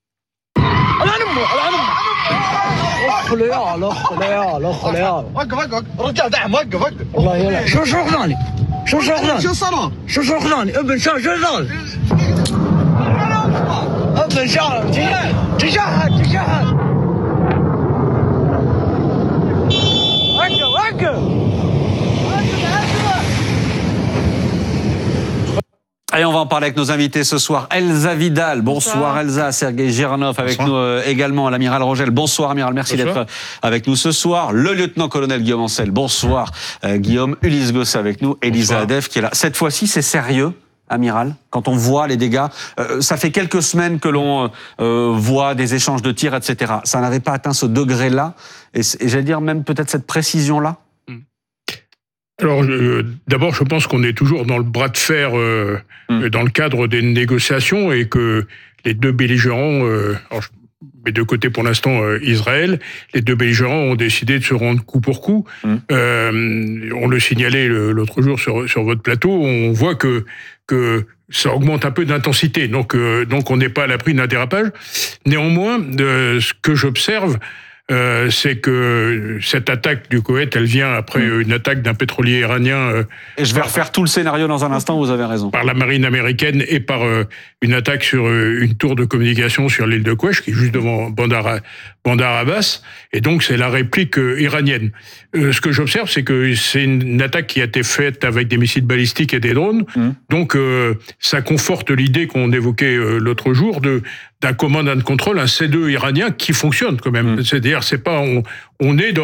Allez, on va en parler avec nos invités ce soir. Elsa Vidal, bonsoir Elsa. Sergueï Giranov avec nous également. L'amiral Rogel, bonsoir amiral, merci d'être avec nous ce soir. Le lieutenant-colonel Guillaume Ancel, bonsoir Guillaume. Ulysse Gosse avec nous. Elisa Adef qui est là. Cette fois-ci, c'est sérieux, amiral, quand on voit les dégâts. Ça fait quelques semaines que l'on voit des échanges de tirs, etc. Ça n'avait pas atteint ce degré-là. Et j'allais dire même peut-être cette précision-là. Alors, d'abord, je pense qu'on est toujours dans le bras de fer dans le cadre des négociations et que les deux belligérants, mais de côté pour l'instant Israël, les deux belligérants ont décidé de se rendre coup pour coup. On le signalait l'autre jour sur votre plateau, on voit que ça augmente un peu d'intensité, donc on n'est pas à l'abri d'un dérapage. Néanmoins, ce que j'observe, c'est que cette attaque du Koweït, elle vient après une attaque d'un pétrolier iranien. Et je vais refaire tout le scénario dans un instant, vous avez raison. Par la marine américaine et par une attaque sur une tour de communication sur l'île de Kwesh, qui est juste devant Bandar Abbas. Et donc, c'est la réplique iranienne. Ce que j'observe, c'est que c'est une attaque qui a été faite avec des missiles balistiques et des drones. Donc, ça conforte l'idée qu'on évoquait l'autre jour d'un command and control, un C2 iranien qui fonctionne quand même. C'est-à-dire, c'est pas on est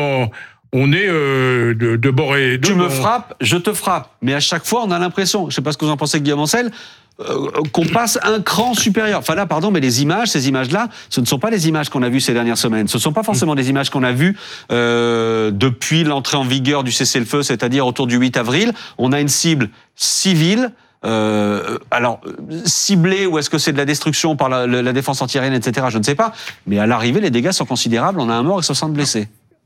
de bord et de Tu me frappes, je te frappe. Mais à chaque fois, on a l'impression, je sais pas ce que vous en pensez, Guillaume Ancel, qu'on passe un cran supérieur. Enfin là, pardon, mais ces images-là, ce ne sont pas les images qu'on a vues ces dernières semaines. Ce ne sont pas forcément des images qu'on a vues depuis l'entrée en vigueur du cessez-le-feu, c'est-à-dire autour du 8 avril. On a une cible civile. Alors, ciblée, ou est-ce que c'est de la destruction par la défense antiaérienne, etc., je ne sais pas. Mais à l'arrivée, les dégâts sont considérables. On a un mort et 60 blessés.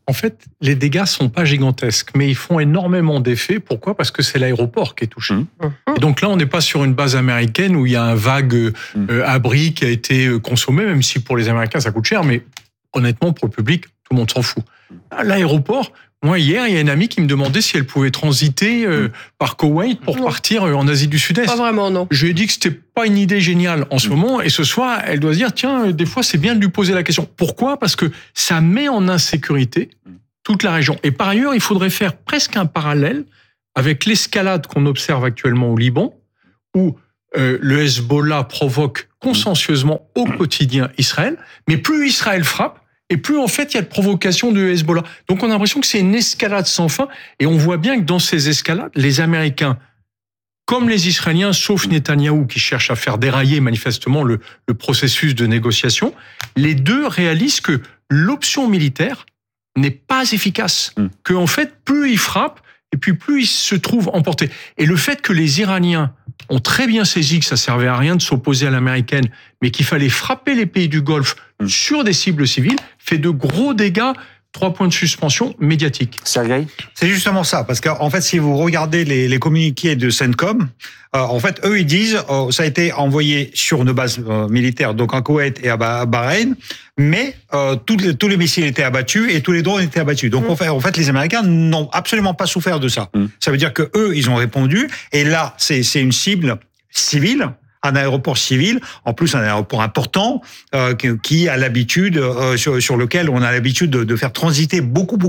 En fait, les dégâts sont pas gigantesques, mais ils font énormément d'effets. Pourquoi ? Parce que c'est l'aéroport qui est touché. Et donc là, on n'est pas sur une base américaine où il y a un vague abri qui a été consommé, même si pour les Américains, ça coûte cher, mais honnêtement, pour le public, tout le monde s'en fout. À l'aéroport, moi, hier, il y a une amie qui me demandait si elle pouvait transiter par Koweït pour partir en Asie du Sud-Est. Pas vraiment, non. Je lui ai dit que c'était pas une idée géniale en ce moment, et ce soir, elle doit se dire, tiens, des fois, c'est bien de lui poser la question. Pourquoi ? Parce que ça met en insécurité toute la région. Et par ailleurs, il faudrait faire presque un parallèle avec l'escalade qu'on observe actuellement au Liban, où le Hezbollah provoque consciencieusement au quotidien Israël, mais plus Israël frappe, et plus, en fait, il y a de provocation de Hezbollah. Donc, on a l'impression que c'est une escalade sans fin. Et on voit bien que dans ces escalades, les Américains, comme les Israéliens, sauf Netanyahou, qui cherche à faire dérailler manifestement le processus de négociation, les deux réalisent que l'option militaire n'est pas efficace. Que, en fait, plus ils frappent, et puis plus ils se trouvent emportés. Et le fait que les Iraniens ont très bien saisi que ça servait à rien de s'opposer à l'américaine, mais qu'il fallait frapper les pays du Golfe sur des cibles civiles, fait de gros dégâts. 3 points de suspension médiatique. Sergueï ? C'est justement ça, parce qu'en fait, si vous regardez les communiqués de CENTCOM, en fait, eux, ils disent ça a été envoyé sur une base militaire, donc en Koweït et à Bahreïn, mais tous les missiles étaient abattus et tous les drones étaient abattus. Donc, en fait, les Américains n'ont absolument pas souffert de ça. Ça veut dire que eux, ils ont répondu, et là, c'est une cible civile, un aéroport civil, en plus un aéroport important qui a l'habitude sur lequel on a l'habitude de faire transiter beaucoup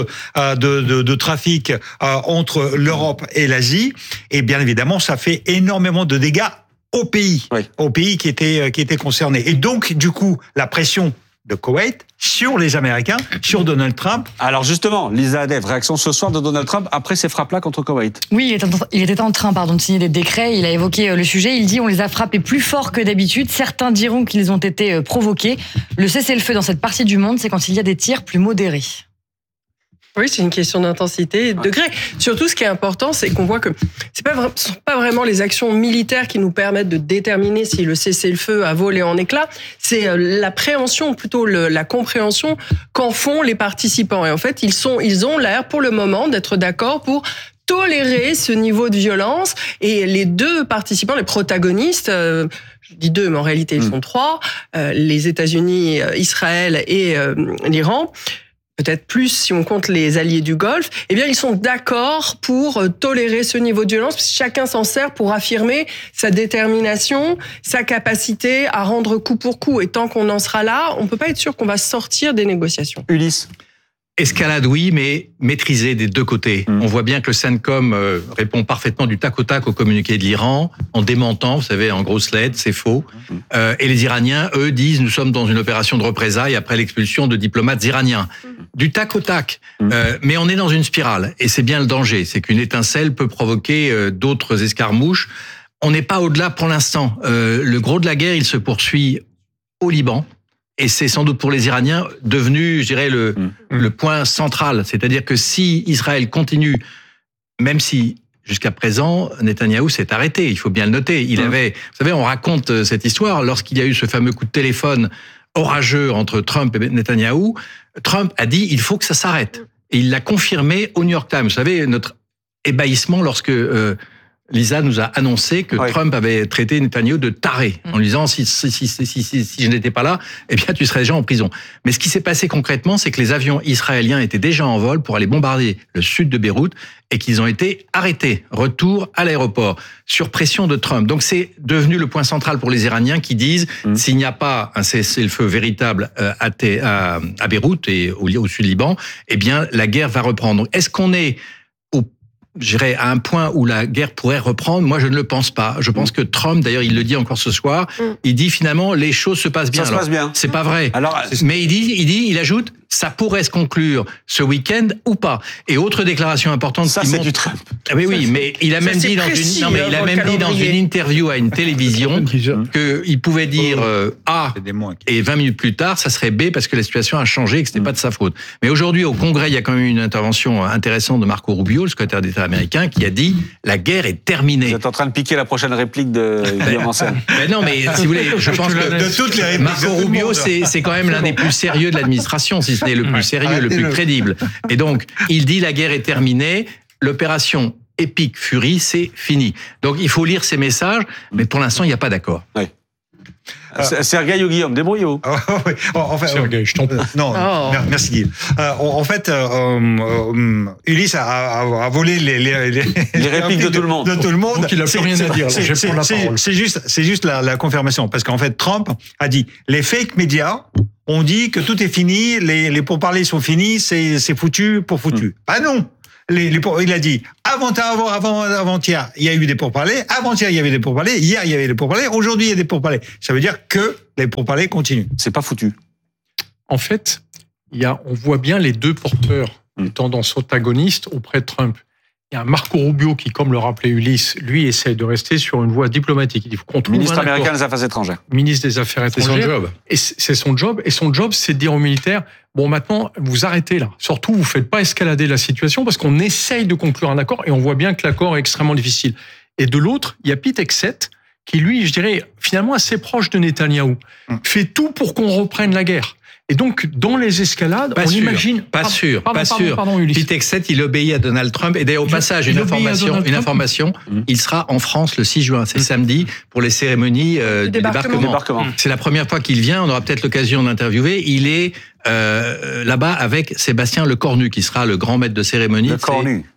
de trafic entre l'Europe et l'Asie, et bien évidemment ça fait énormément de dégâts au pays qui était concerné. Et donc du coup la pression de Koweït sur les Américains, sur Donald Trump. Alors justement, Lisa Hadev, réaction ce soir de Donald Trump après ces frappes-là contre Koweït. Oui, il était en train de signer des décrets, il a évoqué le sujet, il dit on les a frappés plus fort que d'habitude, certains diront qu'ils ont été provoqués. Le cessez-le-feu dans cette partie du monde, c'est quand il y a des tirs plus modérés. Oui, c'est une question d'intensité et de degré. Surtout, ce qui est important, c'est qu'on voit que ce sont pas vraiment les actions militaires qui nous permettent de déterminer si le cessez-le-feu a volé en éclats. C'est la préhension, plutôt la compréhension qu'en font les participants. Et en fait, ils ont l'air, pour le moment, d'être d'accord pour tolérer ce niveau de violence. Et les deux participants, les protagonistes, je dis deux, mais en réalité, ils sont trois, les États-Unis, Israël et l'Iran, peut-être plus si on compte les alliés du Golfe, eh bien, ils sont d'accord pour tolérer ce niveau de violence, parce que chacun s'en sert pour affirmer sa détermination, sa capacité à rendre coup pour coup. Et tant qu'on en sera là, on peut pas être sûr qu'on va sortir des négociations. Ulysse. Escalade, oui, mais maîtrisée des deux côtés. On voit bien que le CENTCOM répond parfaitement du tac au tac au communiqué de l'Iran, en démentant, vous savez, en grosses lettres, c'est faux. Et les Iraniens, eux, disent, nous sommes dans une opération de représailles après l'expulsion de diplomates iraniens. Du tac au tac. Mais on est dans une spirale. Et c'est bien le danger. C'est qu'une étincelle peut provoquer d'autres escarmouches. On n'est pas au-delà pour l'instant. Le gros de la guerre, il se poursuit au Liban. Et c'est sans doute pour les Iraniens devenu, je dirais, le point central. C'est-à-dire que si Israël continue, même si jusqu'à présent, Netanyahou s'est arrêté, il faut bien le noter. Il avait, vous savez, on raconte cette histoire lorsqu'il y a eu ce fameux coup de téléphone orageux entre Trump et Netanyahou. Trump a dit, il faut que ça s'arrête. Et il l'a confirmé au New York Times. Vous savez, notre ébahissement lorsque Lisa nous a annoncé que Trump avait traité Netanyahou de taré, en lui disant si je n'étais pas là, eh bien tu serais déjà en prison. Mais ce qui s'est passé concrètement, c'est que les avions israéliens étaient déjà en vol pour aller bombarder le sud de Beyrouth et qu'ils ont été arrêtés. Retour à l'aéroport, sur pression de Trump. Donc c'est devenu le point central pour les Iraniens qui disent s'il n'y a pas un cessez-le-feu véritable à Beyrouth et au sud Liban, eh bien la guerre va reprendre. Donc, est-ce qu'on est j'irais à un point où la guerre pourrait reprendre? Moi, je ne le pense pas. Je pense que Trump, d'ailleurs, il le dit encore ce soir, il dit finalement, les choses se passent bien. Ça se passe bien. C'est pas vrai. Alors, mais il ajoute, ça pourrait se conclure ce week-end ou pas. Et autre déclaration importante. Ça, c'est du Trump. Ah oui, mais il a même dit dans une interview à une télévision qu'il pouvait dire A et 20 minutes plus tard, ça serait B parce que la situation a changé et que c'était pas de sa faute. Mais aujourd'hui, au Congrès, il y a quand même une intervention intéressante de Marco Rubio, le secrétaire d'État américain, qui a dit la guerre est terminée. Vous êtes en train de piquer la prochaine réplique de Guillaume Ancel. Mais non, mais si vous voulez, je pense que de toutes les répliques Marco Rubio, c'est quand même l'un des plus sérieux de l'administration, si je Disney, le plus sérieux, le plus crédible. Et donc, il dit la guerre est terminée, l'opération Epic Fury, c'est fini. Donc, il faut lire ces messages, mais pour l'instant, il n'y a pas d'accord. Oui. Sergueï ou Guillaume, débrouillez-vous. En fait, Sergueï, je t'en prie. Non, merci Guillaume. En fait, Ulysse a volé les répliques de tout le monde. Donc il n'a plus rien à dire. Je vais prendre la parole. C'est juste la confirmation, parce qu'en fait, Trump a dit les fake médias ont dit que tout est fini, les pourparlers sont finis, c'est foutu pour foutu. Ah non. Il a dit avant-hier, il y a eu des pourparlers. Avant-hier, il y avait des pourparlers. Hier, il y avait des pourparlers. Aujourd'hui, il y a des pourparlers. Ça veut dire que les pourparlers continuent. C'est pas foutu. En fait, on voit bien les deux porteurs de tendances antagonistes auprès de Trump. Il y a Marco Rubio qui, comme le rappelait Ulysse, lui essaie de rester sur une voie diplomatique. Il dit qu'on trouve ministre américain des Affaires étrangères. Ministre des Affaires étrangères. C'est son job. Et c'est son job. Et son job, c'est de dire aux militaires, bon, maintenant, vous arrêtez là. Surtout, vous faites pas escalader la situation parce qu'on essaye de conclure un accord et on voit bien que l'accord est extrêmement difficile. Et de l'autre, il y a Pete Hegseth qui, lui, je dirais, finalement assez proche de Netanyahou, fait tout pour qu'on reprenne la guerre. Et donc, dans les escalades, on imagine... Pas sûr. Ulysse. Pete Hegseth, il obéit à Donald Trump. Et d'ailleurs, au passage, une information, il sera en France le 6 juin. C'est samedi, pour les cérémonies du débarquement. C'est la première fois qu'il vient. On aura peut-être l'occasion d'interviewer. Il est là-bas avec Sébastien Lecornu, qui sera le grand maître de cérémonie. Lecornu.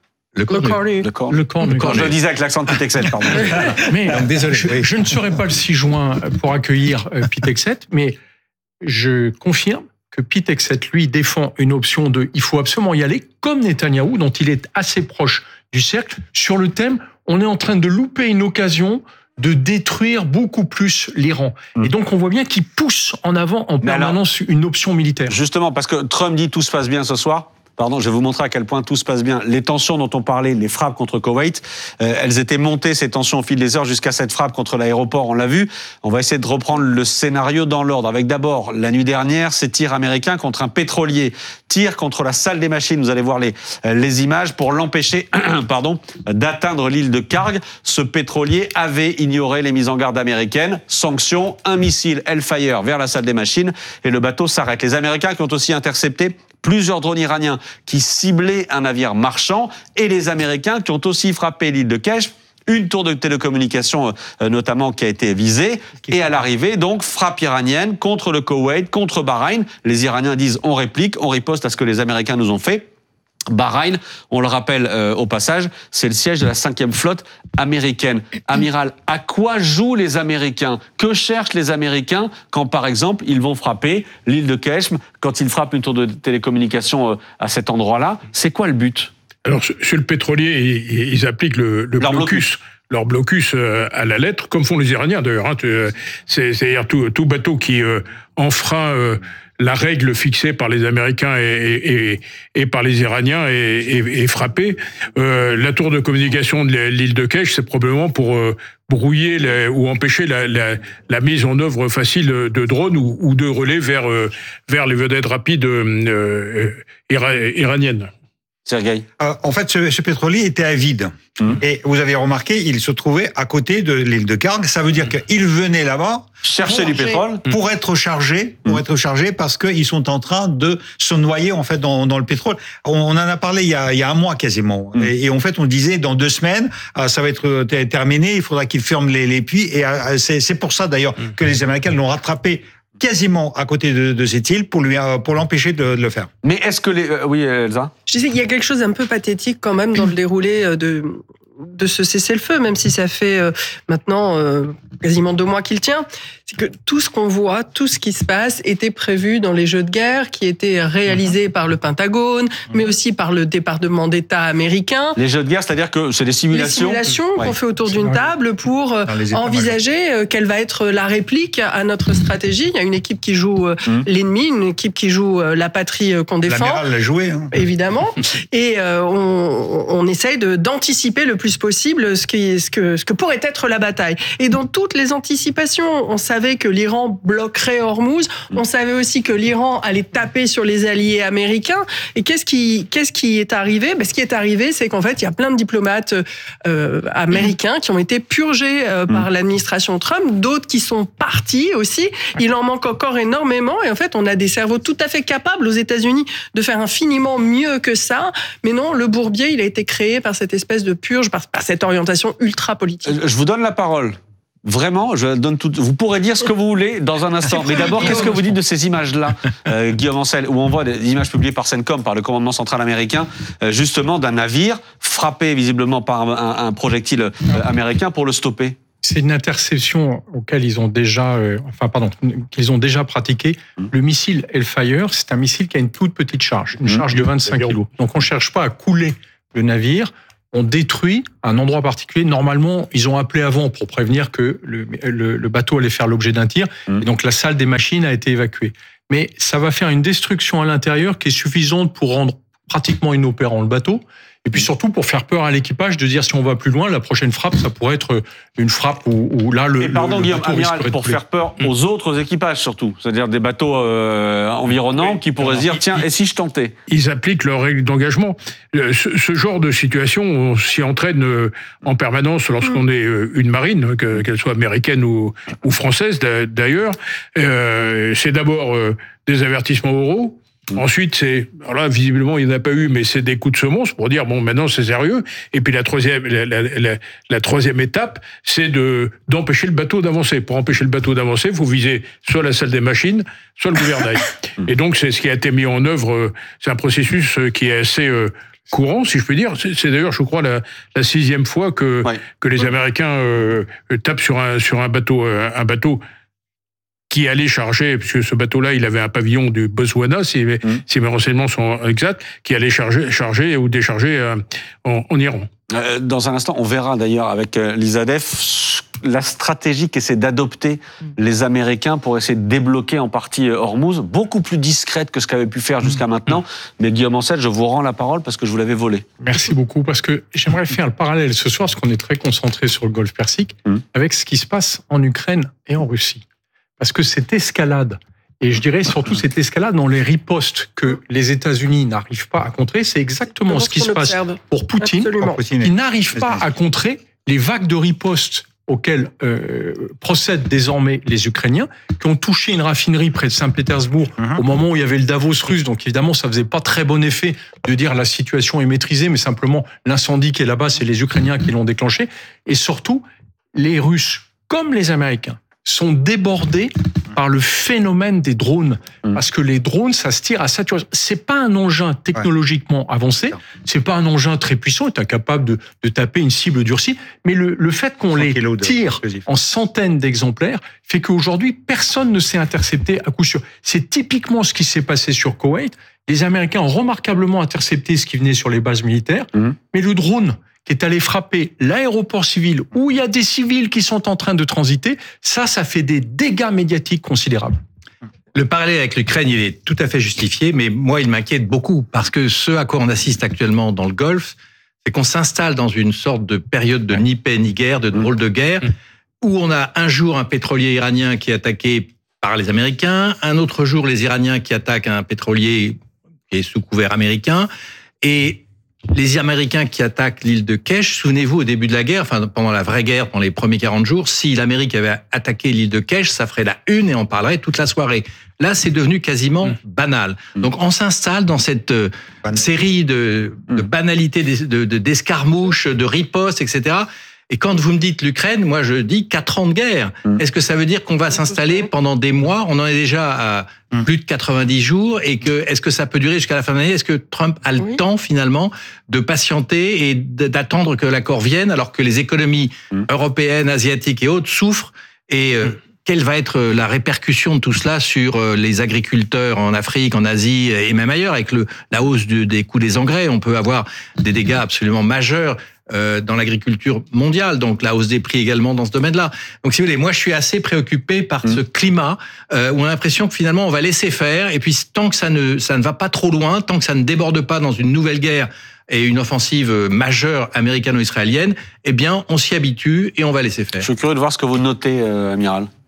Je le disais avec l'accent de Pete Hegseth, pardon. Mais, désolé. Je ne serai pas le 6 juin pour accueillir Pete Hegseth, mais je confirme que Pete Hegseth, lui, défend une option de « il faut absolument y aller », comme Netanyahou, dont il est assez proche du cercle, sur le thème « on est en train de louper une occasion de détruire beaucoup plus l'Iran ». Et donc, on voit bien qu'il pousse en avant en permanence une option militaire. Justement, parce que Trump dit « tout se passe bien ce soir ». Pardon, je vais vous montrer à quel point tout se passe bien. Les tensions dont on parlait, les frappes contre Koweït, elles étaient montées, ces tensions, au fil des heures, jusqu'à cette frappe contre l'aéroport, on l'a vu. On va essayer de reprendre le scénario dans l'ordre. Avec d'abord, la nuit dernière, ces tirs américains contre un pétrolier. Tirs contre la salle des machines, vous allez voir les images, pour l'empêcher d'atteindre l'île de Karg. Ce pétrolier avait ignoré les mises en garde américaines. Sanction, un missile Hellfire vers la salle des machines et le bateau s'arrête. Les Américains qui ont aussi intercepté plusieurs drones iraniens qui ciblaient un navire marchand et les Américains qui ont aussi frappé l'île de Keshm, une tour de télécommunication notamment qui a été visée, et à l'arrivée, donc, frappe iranienne contre le Koweït, contre Bahreïn. Les Iraniens disent on réplique, on riposte à ce que les Américains nous ont fait. Bahreïn, on le rappelle au passage, c'est le siège de la 5e flotte américaine. Amiral, à quoi jouent les Américains? Que cherchent les Américains quand, par exemple, ils vont frapper l'île de Keshm, quand ils frappent une tour de télécommunication à cet endroit-là? C'est quoi le but? Alors, sur le pétrolier, ils appliquent le blocus. Leur blocus à la lettre, comme font les Iraniens d'ailleurs. C'est-à-dire tout bateau qui enfreint la règle fixée par les Américains et par les Iraniens est frappé. La tour de communication de l'île de Keshm, c'est probablement pour brouiller ou empêcher la mise en œuvre facile de drones ou de relais vers les vedettes rapides iraniennes. Sergueï. En fait, ce pétrolier était à vide. Et vous avez remarqué, il se trouvait à côté de l'île de Karg. Ça veut dire qu'il venait là-bas chercher du pétrole pour être chargé, parce qu'ils sont en train de se noyer en fait dans le pétrole. On en a parlé il y a un mois quasiment. Et en fait, on disait dans 2 semaines, ça va être terminé. Il faudra qu'ils ferment les puits. Et c'est pour ça d'ailleurs que les Américains l'ont rattrapé quasiment à côté de cette île pour l'empêcher de le faire. Mais est-ce que oui, Elsa? Je disais, il y a quelque chose d'un peu pathétique quand même dans le déroulé de ce cessez-le-feu, même si ça fait maintenant quasiment 2 mois qu'il tient. C'est que tout ce qu'on voit, tout ce qui se passe était prévu dans les jeux de guerre qui étaient réalisés par le Pentagone, mais aussi par le département d'État américain. Les jeux de guerre, c'est-à-dire que c'est des simulations. Les simulations qu'on fait autour d'une table pour envisager quelle va être la réplique à notre stratégie. Il y a une équipe qui joue l'ennemi, une équipe qui joue la patrie qu'on défend. L'amiral l'a joué. Évidemment. Et on essaye d'anticiper le plus possible ce que pourrait être la bataille. Et dans toutes les anticipations, on savait savait que l'Iran bloquerait Hormuz. On savait aussi que l'Iran allait taper sur les alliés américains. Et qu'est-ce qui est arrivé? Ce qui est arrivé, c'est qu'en fait, il y a plein de diplomates américains qui ont été purgés par l'administration Trump, d'autres qui sont partis aussi. Il en manque encore énormément. Et en fait, on a des cerveaux tout à fait capables aux États-Unis de faire infiniment mieux que ça. Mais non, le bourbier, il a été créé par cette espèce de purge, par cette orientation ultra politique. Je vous donne la parole. Vraiment, je donne tout. Vous pourrez dire ce que vous voulez dans un instant. Mais d'abord, qu'est-ce que vous dites de ces images-là, Guillaume Ancel, où on voit des images publiées par CENTCOM, par le commandement central américain, justement d'un navire frappé visiblement par un projectile américain pour le stopper? C'est une interception auquel ils ont déjà, qu'ils ont déjà pratiqué. Le missile Hellfire, c'est un missile qui a une toute petite charge, une charge de 25 kg. Donc on ne cherche pas à couler le navire. On détruit un endroit particulier. Normalement, ils ont appelé avant pour prévenir que le bateau allait faire l'objet d'un tir. Et donc, la salle des machines a été évacuée. Mais ça va faire une destruction à l'intérieur qui est suffisante pour rendre pratiquement inopérant le bateau. Et puis surtout pour faire peur à l'équipage de dire si on va plus loin, la prochaine frappe, ça pourrait être une frappe où là le. Et pardon, Guillaume, amiral, pour faire peur aux autres équipages surtout, c'est-à-dire des bateaux environnants qui pourraient se dire tiens, et si je tentais? Ils appliquent leurs règles d'engagement. Ce genre de situation, on s'y entraîne en permanence lorsqu'on est une marine, qu'elle soit américaine ou française d'ailleurs. C'est d'abord des avertissements oraux. Ensuite, alors là, visiblement, il n'y en a pas eu, mais c'est des coups de semonce pour dire, bon, maintenant, c'est sérieux. Et puis, la troisième étape, c'est d'empêcher le bateau d'avancer. Pour empêcher le bateau d'avancer, il faut viser soit la salle des machines, soit le gouvernail. Et donc, c'est ce qui a été mis en œuvre. C'est un processus qui est assez courant, si je peux dire. C'est d'ailleurs, je crois, la 6e fois que les Américains tapent sur un bateau qui allait charger, puisque ce bateau-là, il avait un pavillon du Botswana, si mes renseignements sont exacts, qui allait charger ou décharger en Iran. Dans un instant, on verra d'ailleurs avec l'ISADEF la stratégie qu'essaient d'adopter les Américains pour essayer de débloquer en partie Hormuz, beaucoup plus discrète que ce qu'avaient pu faire jusqu'à maintenant. Mais Guillaume Ancel, je vous rends la parole parce que je vous l'avais volé. Merci beaucoup, parce que j'aimerais faire le parallèle ce soir, parce qu'on est très concentré sur le Golfe Persique, avec ce qui se passe en Ukraine et en Russie. Parce que cette escalade, et je dirais surtout cette escalade dans les ripostes que les États-Unis n'arrivent pas à contrer, c'est exactement ce qui se passe pour Poutine, qui n'arrive pas à contrer les vagues de ripostes auxquelles procèdent désormais les Ukrainiens, qui ont touché une raffinerie près de Saint-Pétersbourg au moment où il y avait le Davos russe. Donc évidemment, ça faisait pas très bon effet de dire la situation est maîtrisée, mais simplement l'incendie qui est là-bas, c'est les Ukrainiens qui l'ont déclenché. Et surtout, les Russes, comme les Américains, sont débordés par le phénomène des drones. Parce que les drones, ça se tire à saturation. C'est pas un engin technologiquement avancé, c'est pas un engin très puissant, est incapable de taper une cible durcie, mais le fait qu'on les tire en centaines d'exemplaires fait qu'aujourd'hui, personne ne s'est intercepté à coup sûr. C'est typiquement ce qui s'est passé sur Koweït. Les Américains ont remarquablement intercepté ce qui venait sur les bases militaires, mais le drone qui est allé frapper l'aéroport civil où il y a des civils qui sont en train de transiter, ça fait des dégâts médiatiques considérables. Le parallèle avec l'Ukraine, il est tout à fait justifié, mais moi, il m'inquiète beaucoup, parce que ce à quoi on assiste actuellement dans le Golfe, c'est qu'on s'installe dans une sorte de période de ni paix ni guerre, de drôle de guerre, où on a un jour un pétrolier iranien qui est attaqué par les Américains, un autre jour les Iraniens qui attaquent un pétrolier qui est sous couvert américain, et les Américains qui attaquent l'île de Kesh, souvenez-vous, au début de la guerre, enfin pendant la vraie guerre, pendant les premiers 40 jours, si l'Amérique avait attaqué l'île de Kesh, ça ferait la une et on parlerait toute la soirée. Là, c'est devenu quasiment banal. Donc, on s'installe dans cette série de banalités, d'escarmouches, de ripostes, etc. Et quand vous me dites l'Ukraine, moi je dis 4 ans de guerre. Est-ce que ça veut dire qu'on va s'installer pendant des mois? On en est déjà à plus de 90 jours. Et est-ce que ça peut durer jusqu'à la fin de l'année? Est-ce que Trump a le temps finalement de patienter et d'attendre que l'accord vienne alors que les économies européennes, asiatiques et autres souffrent? Et quelle va être la répercussion de tout cela sur les agriculteurs en Afrique, en Asie et même ailleurs? Avec la hausse des coûts des engrais, on peut avoir des dégâts absolument majeurs dans l'agriculture mondiale, donc la hausse des prix également dans ce domaine-là. Donc si vous voulez, moi je suis assez préoccupé par ce climat où on a l'impression que finalement on va laisser faire, et puis tant que ça ne va pas trop loin, tant que ça ne déborde pas dans une nouvelle guerre et une offensive majeure américano-israélienne, eh bien on s'y habitue et on va laisser faire. Je suis curieux de voir ce que vous notez, amiral.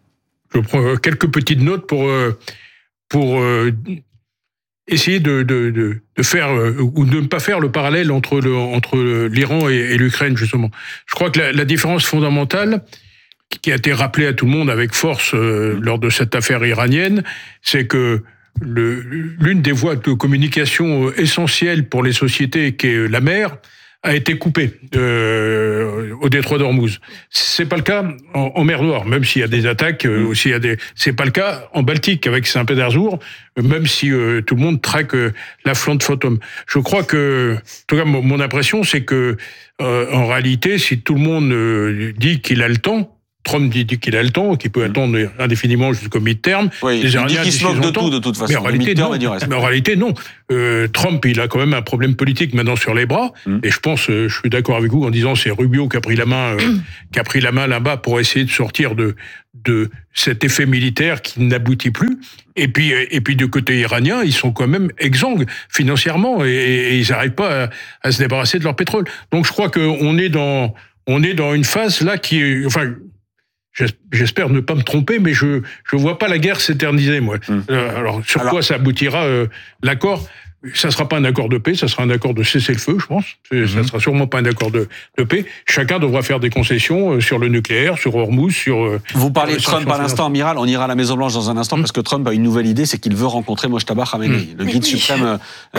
je prends quelques petites notes pour essayer de faire ou de ne pas faire le parallèle entre l'Iran et l'Ukraine, justement. Je crois que la différence fondamentale qui a été rappelée à tout le monde avec force lors de cette affaire iranienne, c'est que l'une des voies de communication essentielles pour les sociétés, qui est la mer, a été coupée au détroit d'Ormuz. C'est pas le cas en mer Noire, même s'il y a des attaques, aussi c'est pas le cas en Baltique avec Saint-Pétersbourg, même si tout le monde traque l'affluent de Fotom. Je crois que, en tout cas, mon impression, c'est que en réalité, si tout le monde dit qu'il a le temps, Trump dit qu'il a le temps, qu'il peut attendre indéfiniment jusqu'au mi-terme. Oui, il dit qu'il se moque de tout, de toute façon. Mais en réalité, non. Trump, il a quand même un problème politique maintenant sur les bras. Et je suis d'accord avec vous en disant c'est Rubio qui a pris la main là-bas pour essayer de sortir de cet effet militaire qui n'aboutit plus. Et puis du côté iranien, ils sont quand même exsangues financièrement et ils n'arrivent pas à se débarrasser de leur pétrole. Donc je crois qu'on est dans une phase là qui est, enfin, j'espère ne pas me tromper, mais je vois pas la guerre s'éterniser, moi. Alors, quoi ça aboutira l'accord? Ça sera pas un accord de paix, ça sera un accord de cessez-le-feu, je pense. Ça sera sûrement pas un accord de paix. Chacun devra faire des concessions sur le nucléaire, sur Hormuz, sur... Vous parlez de Trump à l'instant, amiral. On ira à la Maison-Blanche dans un instant, parce que Trump a une nouvelle idée, c'est qu'il veut rencontrer Mojtaba Khamenei, le guide suprême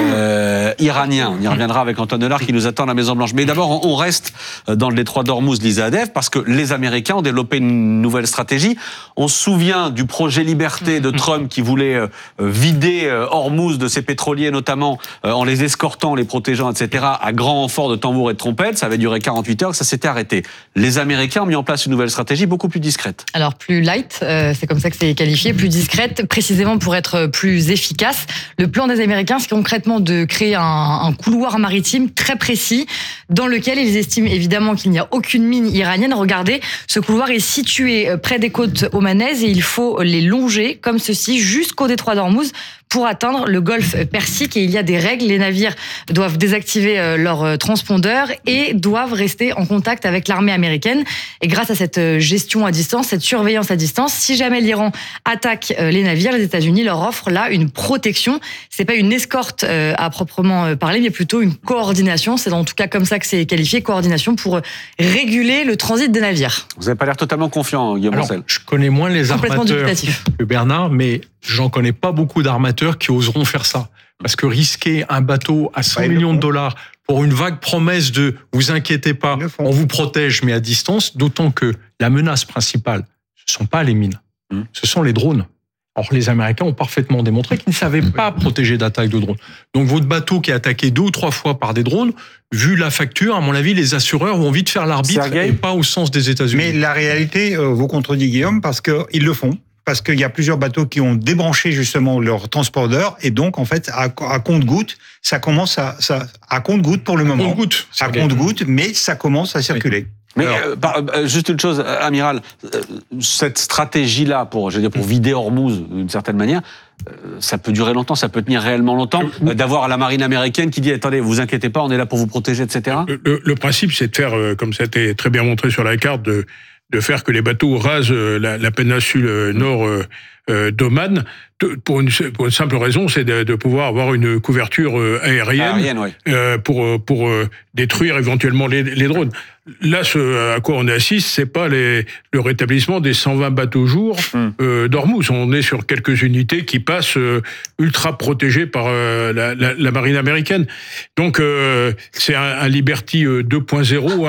iranien. On y reviendra avec Antoine Delard qui nous attend à la Maison-Blanche. Mais d'abord, on reste dans le détroit d'Ormuz, Lisa Hadev, parce que les Américains ont développé une nouvelle stratégie. On se souvient du projet Liberté de Trump qui voulait vider Hormuz de ses pétroliers, notamment en les escortant, les protégeant, etc., à grand renfort de tambours et de trompettes. Ça avait duré 48 heures, ça s'était arrêté. Les Américains ont mis en place une nouvelle stratégie beaucoup plus discrète. Alors plus light, c'est comme ça que c'est qualifié, plus discrète, précisément pour être plus efficace. Le plan des Américains, c'est concrètement de créer un couloir maritime très précis dans lequel ils estiment évidemment qu'il n'y a aucune mine iranienne. Regardez, ce couloir est situé près des côtes omanaises et il faut les longer comme ceci jusqu'au détroit d'Ormuz pour atteindre le golfe Persique. Et il y a des règles. Les navires doivent désactiver leur transpondeur et doivent rester en contact avec l'armée américaine. Et grâce à cette gestion à distance, cette surveillance à distance, si jamais l'Iran attaque les navires, les États-Unis leur offrent là une protection. C'est pas une escorte à proprement parler, mais plutôt une coordination. C'est en tout cas comme ça que c'est qualifié, coordination pour réguler le transit des navires. Vous n'avez pas l'air totalement confiant, Guillaume Roussel. Je connais moins les armateurs que Bernard, mais j'en connais pas beaucoup d'armateurs qui oseront faire ça. Parce que risquer un bateau à 100 millions de dollars pour une vague promesse de « vous inquiétez pas, on vous protège, mais à distance », d'autant que la menace principale, ce sont pas les mines, ce sont les drones. Or, les Américains ont parfaitement démontré qu'ils ne savaient pas protéger d'attaques de drones. Donc, votre bateau qui est attaqué 2 ou 3 fois par des drones, vu la facture, à mon avis, les assureurs vont vite faire l'arbitre et pas au sens des États-Unis. Mais la réalité vous contredit, Guillaume, parce qu'ils le font. Parce qu'il y a plusieurs bateaux qui ont débranché justement leur transpondeur et donc en fait à compte-gouttes, ça commence à compte-gouttes pour le moment. À compte-gouttes, mais ça commence à circuler. Mais juste une chose, amiral, cette stratégie-là pour vider Hormuz d'une certaine manière, ça peut durer longtemps, ça peut tenir réellement longtemps, d'avoir la marine américaine qui dit attendez, vous inquiétez pas, on est là pour vous protéger, etc. Le principe, c'est de faire, comme ça a été très bien montré sur la carte, de faire que les bateaux rasent la péninsule nord d'Oman pour une simple raison, c'est de pouvoir avoir une couverture aérienne pour détruire éventuellement les drones. Là, ce à quoi on assiste, c'est pas le rétablissement des 120 bateaux jour d'Ormuz. On est sur quelques unités qui passent ultra protégées par la marine américaine. Donc, c'est un Liberty 2.0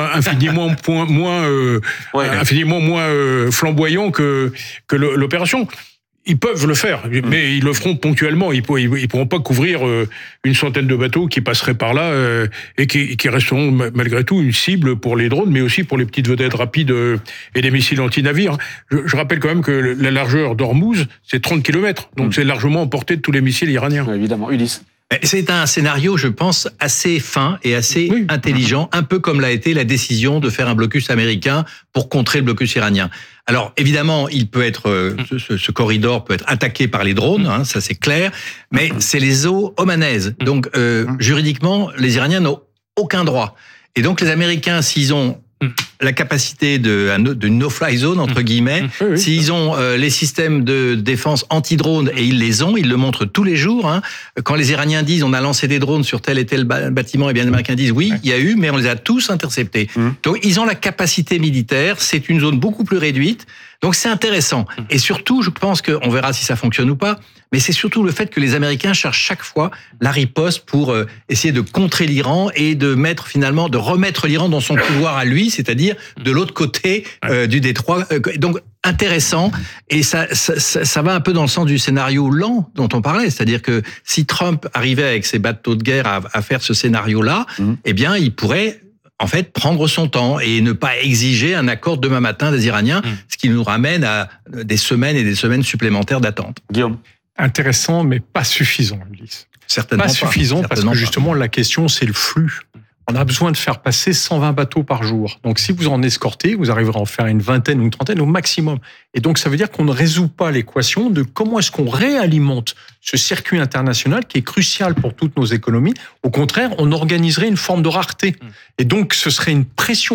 infiniment moins flamboyant que l'opération. Ils peuvent le faire, mais ils le feront ponctuellement. Ils pourront pas couvrir une centaine de bateaux qui passeraient par là et qui resteront malgré tout une cible pour les drones, mais aussi pour les petites vedettes rapides et les missiles anti-navires. Je rappelle quand même que la largeur d'Ormuz, c'est 30 km, donc c'est largement en portée de tous les missiles iraniens. Évidemment, Ulysse. C'est un scénario, je pense, assez fin et assez intelligent, un peu comme l'a été la décision de faire un blocus américain pour contrer le blocus iranien. Alors, évidemment, il peut être, ce corridor peut être attaqué par les drones, ça c'est clair, mais c'est les eaux omanaises. Donc, juridiquement, les Iraniens n'ont aucun droit. Et donc, les Américains, s'ils ont la capacité de no-fly zone, entre guillemets, s'ils ont les systèmes de défense anti-drone, et ils les ont, ils le montrent tous les jours. Hein. Quand les Iraniens disent on a lancé des drones sur tel et tel bâtiment, et bien les Américains disent oui, il y a eu, mais on les a tous interceptés. Donc ils ont la capacité militaire, c'est une zone beaucoup plus réduite. Donc c'est intéressant. Et surtout, je pense qu'on verra si ça fonctionne ou pas, mais c'est surtout le fait que les Américains cherchent chaque fois la riposte pour essayer de contrer l'Iran et de remettre l'Iran dans son pouvoir à lui, c'est-à-dire de l'autre côté du détroit. Donc intéressant, et ça va un peu dans le sens du scénario lent dont on parlait, c'est-à-dire que si Trump arrivait avec ses bateaux de guerre à faire ce scénario-là, eh bien il pourrait en fait, prendre son temps et ne pas exiger un accord demain matin des Iraniens, ce qui nous ramène à des semaines et des semaines supplémentaires d'attente. Guillaume. Intéressant, mais pas suffisant, Ulysse. Certainement pas. Suffisant, parce que justement, la question, c'est le flux. On a besoin de faire passer 120 bateaux par jour. Donc, si vous en escortez, vous arriverez à en faire une vingtaine ou une trentaine au maximum. Et donc, ça veut dire qu'on ne résout pas l'équation de comment est-ce qu'on réalimente ce circuit international qui est crucial pour toutes nos économies. Au contraire, on organiserait une forme de rareté. Et donc, ce serait une pression